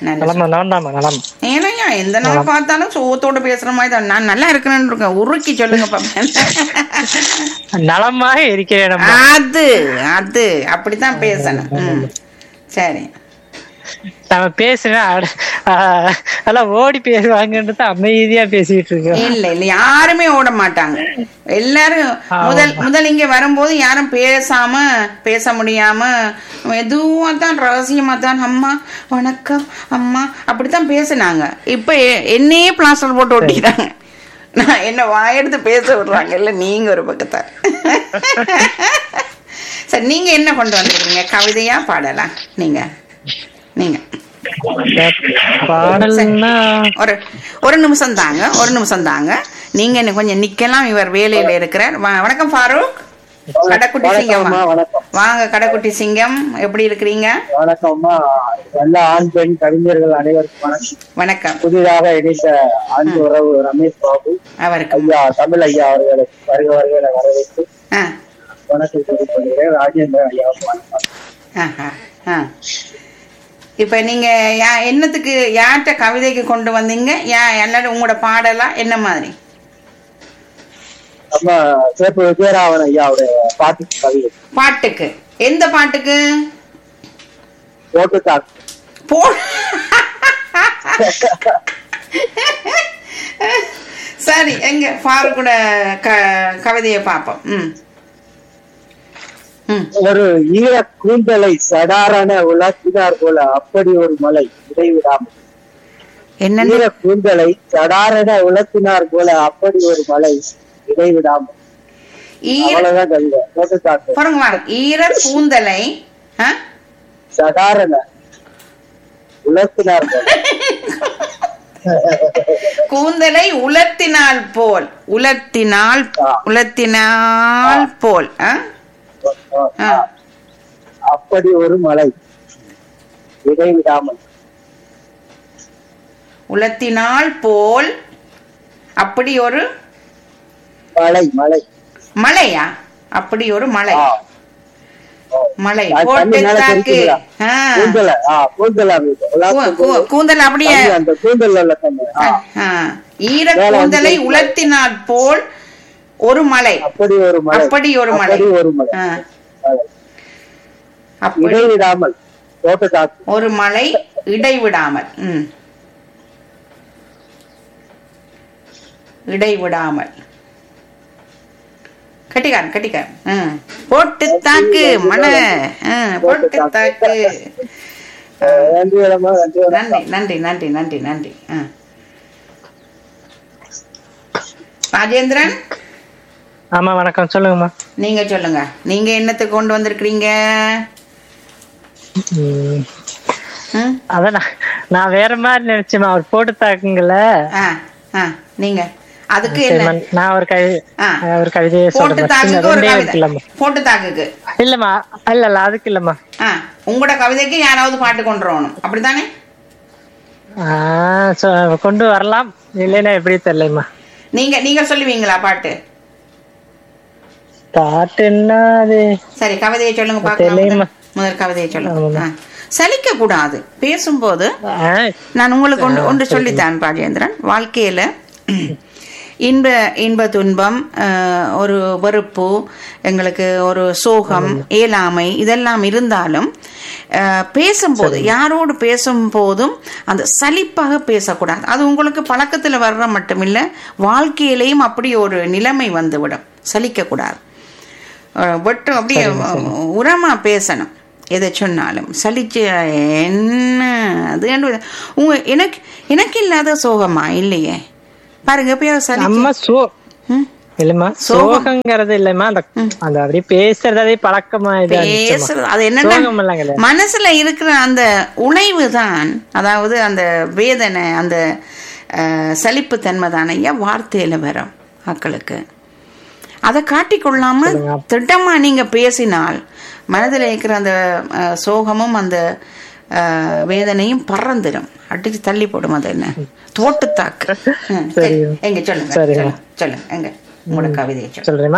ஏன்னா எந்த நாள் பார்த்தாலும் சோத்தோட பேசுற மாதிரி தான். நான் நல்லா இருக்கிறேன்னு இருக்கேன், உருக்கி சொல்லுங்க பாப்பேன். நலமாக இருக்கிறேன். அது அது அப்படித்தான் பேசணும். சரி, நம்ம பேசுறேன் எல்லாம் ஓடி பேசுவாங்கன்றது அமைதியா பேசிட்டு இருக்கோம். இல்ல இல்ல, யாருமே ஓட மாட்டாங்க. எல்லாரும் முதல் முதல் இங்க வரும்போது யாரும் பேசாம பேச முடியாம மெதுவா தான் ரகசியமா தான் அம்மா வணக்கம் அம்மா அப்படித்தான் பேசினாங்க. இப்ப என்னையே பிளாஸ்டர் போட்டு ஓட்டிக்கிறாங்க. நான் என்ன வாயெடுத்து பேச விடுறாங்க. இல்ல நீங்க ஒரு பக்கத்தார். சரி, நீங்க என்ன கொண்டு வந்துருக்கீங்க? கவிதையா பாடலா? நீங்க நீங்க ஒரு ஒரு நிமிஷம் தாங்க, ஒரு நிமிஷம் தாங்க. நீங்க என்ன கொஞ்சம் நிக்கலாம், இவர் வேலையில இருக்கிறார். வணக்கம் ஃபாரூக். கடைக்குட்டி சிங்கம் வாங்க. கடைக்குட்டி சிங்கம், எப்படி இருக்கிறீங்க? வணக்கம்மா. எல்லா ஆண் பெண் கவிஞர்கள் அனைவருக்கும் வணக்கம். புதிதாக இணைந்த அன்பு உறவு ரமேஷ் பாபு அவருக்கு ஐயா தமிழ் ஐயா அவர்களை வருக வருகளை வரவேற்று வணக்கம் தெரிவித்துக் ராஜேந்திரன் ஐயா வணக்கம். இப்ப நீங்க என்னத்துக்கு யார்கிட்ட கவிதைக்கு கொண்டு வந்தீங்க? எல்லாரும் உங்களோட பாடலா என்ன மாதிரி? நம்ம சேப்பு விஜயராவன் ஐயாவுடைய பாட்டுக்கு கவிதை. பாட்டுக்கு எந்த பாட்டுக்கு? போட்டு தாக்கு. போ சரி, எங்க ஃபாரூக்கோட கவிதையை பார்ப்போம். ம் ஒரு ஈர கூந்தலை சடாரண உலாத்தினார் போல அப்படி ஒரு மலை இடைவிடாமல். ஈர கூந்தலை சடாரண உலத்தினார் போல அப்படி ஒரு மலை இடைவிடாமல். அவ்வளவுதான் கவிதை. ஈர கூந்தலை சடாரண உலத்தினார் போல. கூந்தலை உலர்த்தினால் போல். உலர்த்தினால் உலர்த்தினால் போல் அப்படி ஒரு மலை இடைவிடாமல். உலர்த்தினால் போல் அப்படி ஒரு மலை. மலை மலையா? அப்படி ஒரு மலை மலை போட்டு தாக்கு. கூந்தல் அப்படியே ஈர கூந்தலை உலர்த்தினால் போல் ஒரு மலை. அப்படி ஒரு மலை. அப்படி ஒரு மலை இடைவிடாமல். ஒரு மலை இடைவிடாமல். ம் இடைவிடாமல். கட்டிக்கான் கட்டிக்கான். போட்டு தாக்கு மலை. போட்டு தாக்கு. நன்றி நன்றி நன்றி நன்றி நன்றி. ராஜேந்திரன். ஆமா வணக்கம், சொல்லுங்கம்மா. நீங்க சொல்லுங்க, நீங்க என்னத்துக்கு கொண்டு வந்திருக்கீங்க? அதான் நான் வேற மாதிரி நினைச்சேன். அவர் போட்டு தாக்குங்கள. நீங்க அதுக்கு நான் ஒரு கவிதை ஒரு கவிதையை சொல்றேன். போட்டு தாக்குக்கு இல்லம்மா. இல்ல இல்ல அதுக்கு இல்லம்மா. உங்களோட கவிதைக்கு யாராவது பாட்டு கொண்டு வரணும், அப்படித்தானே? கொண்டு வரலாம், இல்லைன்னா எப்படி தெரியலம்மா. நீங்க நீங்க சொல்லுவீங்களா பாட்டு? பாட்டுன்னா அது சரி, கவிதையை சொல்லுங்க பாக்கலாம். முதல் கவிதையை சொல்லுங்க. சலிக்க கூடாது பேசும்போது. நான் உங்களுக்கு ஒன்று ஒன்று சொல்லித்தான் ராஜேந்திரன். வாழ்க்கையில இன்ப இன்ப துன்பம், ஒரு வெறுப்பு, எங்களுக்கு ஒரு சோகம், ஏழாமை இதெல்லாம் இருந்தாலும் பேசும்போது, யாரோடு பேசும் போதும் அந்த சலிப்பாக பேசக்கூடாது. அது உங்களுக்கு பழக்கத்தில் வர்ற மட்டுமில்லை, வாழ்க்கையிலையும் அப்படி ஒரு நிலைமை வந்துவிடும். சலிக்கக்கூடாது, வெட்டு அப்படியே உரமா பேசணும். எதை சொன்னாலும் சலிச்சு என்ன அது உங்க எனக்கு எனக்கு இல்லாத சோகமா இல்லையே பாருங்க. இல்லம்மா சோகங்கிறது இல்லம்மா, அந்த அந்த அப்படியே பேசுறதே பழக்கமா பேசுறது. அது என்னன்னா மனசுல இருக்கிற அந்த உழைவு தான், அதாவது அந்த வேதனை, அந்த சலிப்பு தன்மை தானே வார்த்தையில வரும் மக்களுக்கு. அதை காட்டிக்கொள்ளாம திட்டமா நீங்க பேசினால் மனதில் இருக்கிற அந்த சோகமும் அந்த வேதனையும் பறந்துடும், அடிச்சு தள்ளி போடும். அது என்ன தோட்டு தாக்கு. எங்க சொல்லுங்க சொல்லுங்க எங்க உங்களோட கவிதையை சொல்றேமா.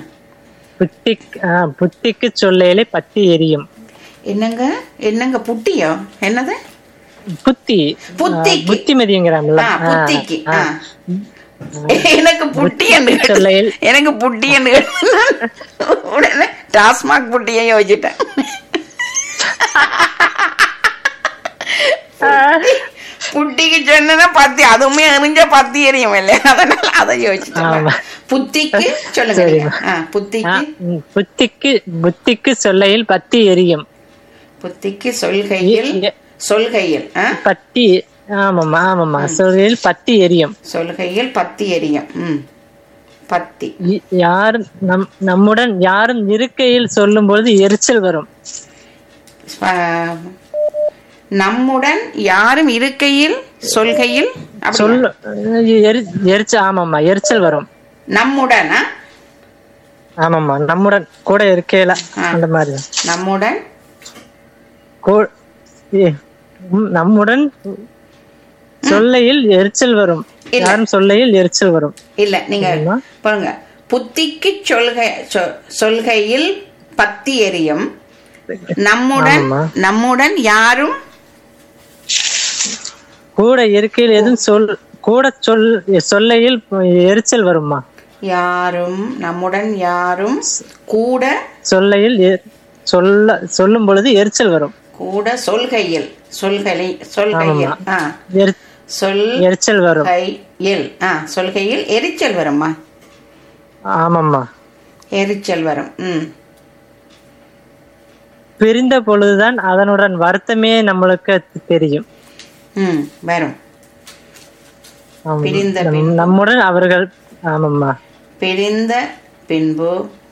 புத்திக்கு சொல்லையிலே பத்தி எரியும். என்னங்க என்னங்க புட்டியோ என்னது? புத்தி புத்தி புத்திமதிங்கிறாங்கல்ல, புத்திக்கு. எனக்கு புட்டி எனக்கு புட்டி உடனே டாஸ்மாக் புட்டியை யோசிச்சிட்டேன். புட்டிக்கு சொன்னா பத்தி, அதுவுமே எரிஞ்ச பத்தி எரியும் இல்லையா, அதனால அதை யோசிச்சேன். புத்திக்கு சொல்லுங்க. புத்திக்கு புத்திக்கு புத்திக்கு சொல்லையில் பத்தி எரியும். புத்திக்கு சொல்கையில் சொல்கையில் பத்தி. ஆமாம்மா ஆமாம்மா சொல்கையில் பத்தி எரியும். சொல்கையில் பத்தி எரியும். ம் பத்தி. யாரும் நம் நம்முடன் யாரும் இருக்கையில் சொல்லும் பொழுது எரிச்சல் வரும். நம்முடன் யாரும் இருக்கையில் சொல்கையில் சொல்ல எரிச்சல். ஆமாம்மா எரிச்சல் வரும். நம்முடன் ஆமாம்மா நம்முடன் கூட இருக்கையில அந்த மாதிரி. நம்முடன் நம்முடன் சொல்லையில் எரிச்சல் வரும். யாரும் சொல்லையில் எரிச்சல் வரும். இல்ல நீங்க பாருங்க, புத்திக்கு சொல்கை சொல்கையில் பத்தி எரியும். நம்முடன் நம்முடன் யாரும் கூட இருக்கையில் எதுவும் சொல் கூட சொல் சொல்லையில் எரிச்சல் வருமா? யாரும் நம்முடன் யாரும் கூட சொல்லையில் சொல்ல சொல்லும் பொழுது எரிச்சல் வரும். கூட சொல்கையில் சொல்களை சொல்கையில் சொல் எரிச்சல் வரும். சொல்கையில் எரிச்சல் வருமா? ஆமாம்மா எரிச்சல் வரும். ம் பிரிந்த பொழுதுதான் அதனுடன் வருத்தமே நம்மளுக்கு தெரியும். ம் வரும். பிரிந்த நம்முடன் அவர்கள். ஆமாம்மா பிரிந்த பின்பு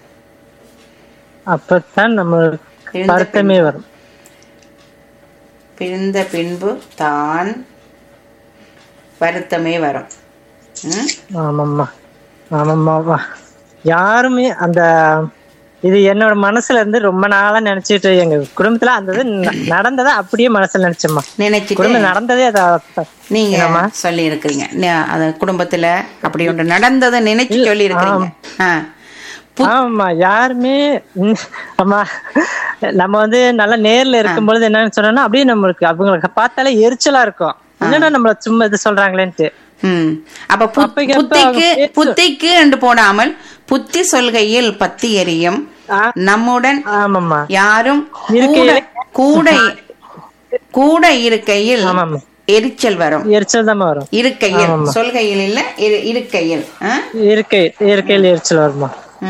அப்பத்தான் நம்மளுக்கு வருத்தமே வரும். பிரிந்த பின்பு தான் வருத்தமே வரும். ஆமாம்மா ஆமாம்மா யாருமே அந்த இது என்னோட மனசுல இருந்து ரொம்ப நாளா நினைச்சிட்டு, எங்க குடும்பத்துல அந்த நடந்ததை அப்படியே மனசுல நினைச்சோம்மா. நினைச்சு குடும்பம் நடந்ததே அதை நீங்க சொல்லி இருக்கிறீங்க. அது குடும்பத்துல அப்படி ஒன்று நடந்ததை நினைச்சு சொல்லி இருக்கிறீங்க. ஆமா யாருமே ஆமா நம்ம வந்து நல்லா நேர்ல இருக்கும் பொழுது என்னன்னு சொன்னோம்னா அப்படியே நம்மளுக்கு அவங்களுக்கு பார்த்தாலே எரிச்சலா இருக்கும். என்னன்னா நம்மள சும்மா இது சொல்றாங்களேன்ட்டு. அப்ப புத்திக்கு புத்திக்கு என்று போடாமல் புத்தி சொல்கையில் பத்தி எரியும். நம்முடன் யாரும் கூட கூட இருக்கையில் எரிச்சல் வரும். எரிச்சல் தான் வரும். இருக்கையில் சொல்கையில் இல்ல இருக்கையில் இருக்கை இருக்கையில் எரிச்சல் வருமா?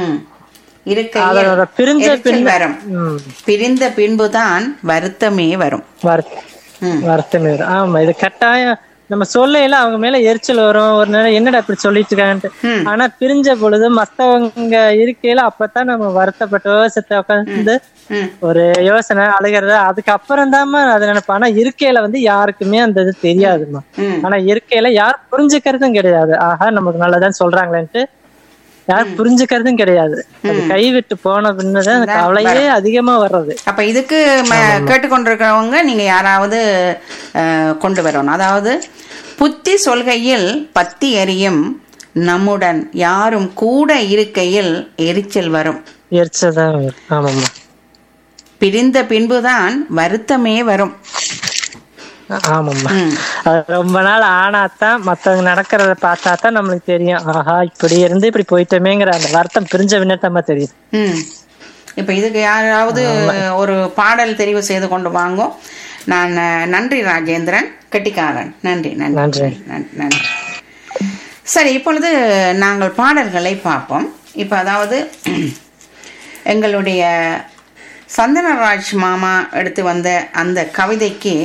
இருக்கையில் வரும். பிரிந்த பின்புதான் வருத்தமே வரும். வருத்தமே வரும். ஆமா இது கட்டாயம். நம்ம சொல்லையில அவங்க மேல எரிச்சல் வரும். ஒரு நேரம் என்னடா இப்படி சொல்லிட்டு இருக்காங்கன்ட்டு. ஆனா பிரிஞ்ச பொழுது மத்தவங்க இருக்கையில அப்பதான் நம்ம வருத்தப்பட்ட யோசத்தை உட்காந்து ஒரு யோசனை அழுகிறது. அதுக்கப்புறம் தான் அது நினைப்பேன். ஆனா இருக்கையில வந்து யாருக்குமே அந்த இது தெரியாதுமா. ஆனா இருக்கையில யாரும் புரிஞ்சுக்கிறதும் கிடையாது. ஆஹா நமக்கு நல்லதான் சொல்றாங்களேன்ட்டு யாரும் புரிஞ்சுக்கிறதும் கிடையாது. அது கைவிட்டு போன பின்னதான் கவலையே அதிகமா வர்றது. அப்ப இதுக்கு கேட்டுக்கொண்டிருக்கிறவங்க நீங்க யாராவது கொண்டு வரணும். அதாவது புத்தி சொல்கையில் பத்தி எரியும், நம்முடன் யாரும் கூட இருக்கையில் எரிச்சல் வரும். எரிச்சல் தான் வரும். ஆமாம்மா பிரிந்த பின்புதான் வருத்தமே வரும். ஆமாம்மா. அது ரொம்ப நாள் ஆனாத்தான் மத்தவங்க நடக்கிறத பார்த்தா தான் நம்மளுக்கு தெரியும். ஆஹா இப்படி இருந்து இப்படி போயிட்டோமேங்கிற அந்த வருத்தம் பிரிஞ்ச விண்ணத்தமா தெரியுது. ம் இப்போ இதுக்கு யாராவது ஒரு பாடல் தெரிவு செய்து கொண்டு வாங்கோ. நான் நன்றி ராஜேந்திரன், கெட்டிக்காரன். நன்றி நன்றி நன்றி. சரி, இப்பொழுது நாங்கள் பாடல்களை பார்ப்போம். இப்போ அதாவது எங்களுடைய சந்தனராஜ் மாமா எடுத்து வந்த அந்த கவிதைக்கு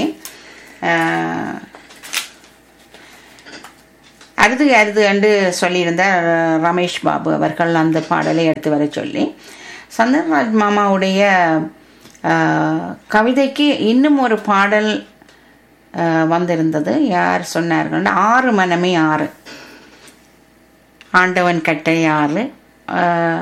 அருது அருது என்று சொல்லியிருந்த ரமேஷ் பாபு அவர்கள் அந்த பாடலை எடுத்து வர சொல்லி, சந்தனராஜ் மாமாவுடைய கவிதைக்கு இன்னும் ஒரு பாடல் வந்திருந்தது. யார் சொன்னார்கள்? ஆறு மனமே ஆறு, ஆண்டவன் கட்டளை ஆறு.